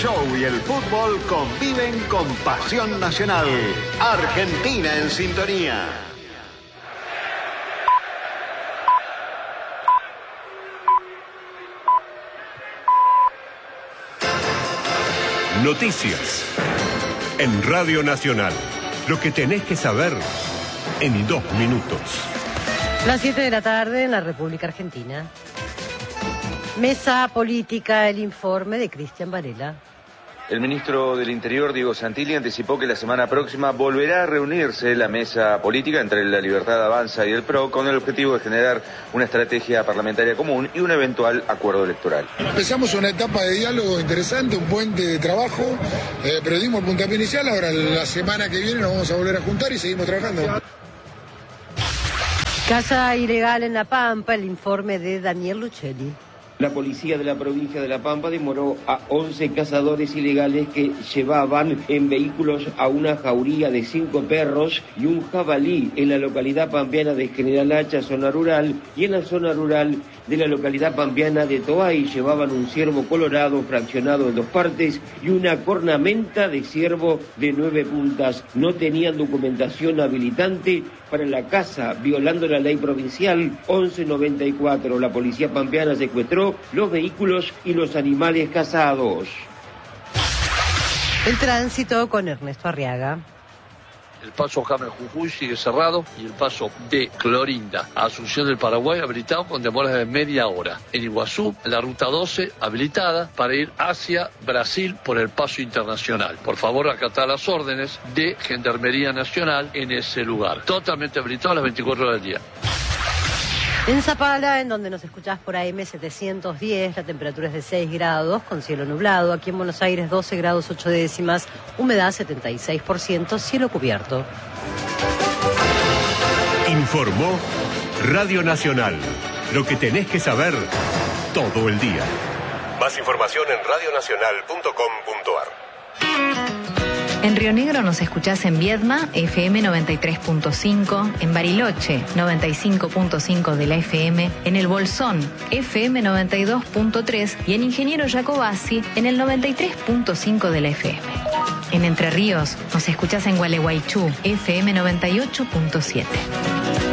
show y el fútbol conviven con pasión nacional. Argentina en sintonía. Noticias en Radio Nacional. Lo que tenés que saber en dos minutos. Las siete de la tarde en la República Argentina. Mesa Política, el informe de Cristian Varela. El ministro del Interior, Diego Santilli, anticipó que la semana próxima volverá a reunirse la mesa política entre la Libertad Avanza y el P R O con el objetivo de generar una estrategia parlamentaria común y un eventual acuerdo electoral. Empezamos una etapa de diálogo interesante, un puente de trabajo, eh, pero dimos el puntapié inicial, ahora la semana que viene nos vamos a volver a juntar y seguimos trabajando. Caza ilegal en La Pampa, el informe de Daniel Luchelli. La policía de la provincia de La Pampa demoró a once cazadores ilegales que llevaban en vehículos a una jauría de cinco perros y un jabalí en la localidad pampeana de General Hacha, zona rural, y en la zona rural de la localidad pampeana de Toay llevaban un ciervo colorado fraccionado en dos partes y una cornamenta de ciervo de nueve puntas. No tenían documentación habilitante para la caza, violando la ley provincial once noventa y cuatro. La policía pampeana secuestró los vehículos y los animales cazados. El tránsito con Ernesto Arriaga. El paso James Jujuy sigue cerrado y el paso de Clorinda a Asunción del Paraguay habilitado con demoras de media hora. En Iguazú, la ruta doce habilitada para ir hacia Brasil por el paso internacional. Por favor, acatar las órdenes de Gendarmería Nacional en ese lugar. Totalmente habilitado a las veinticuatro horas del día. En Zapala, en donde nos escuchás por A M setecientos diez, la temperatura es de seis grados, con cielo nublado. Aquí en Buenos Aires, doce grados ocho décimas, humedad setenta y seis por ciento, cielo cubierto. Informó Radio Nacional. Lo que tenés que saber todo el día. Más información en radio nacional punto com punto ar. En Río Negro nos escuchás en Viedma, F M noventa y tres punto cinco, en Bariloche, noventa y cinco punto cinco de la F M, en El Bolsón, F M noventa y dos punto tres y en Ingeniero Jacobasi, en el noventa y tres punto cinco de la F M. En Entre Ríos nos escuchás en Gualeguaychú, F M noventa y ocho punto siete.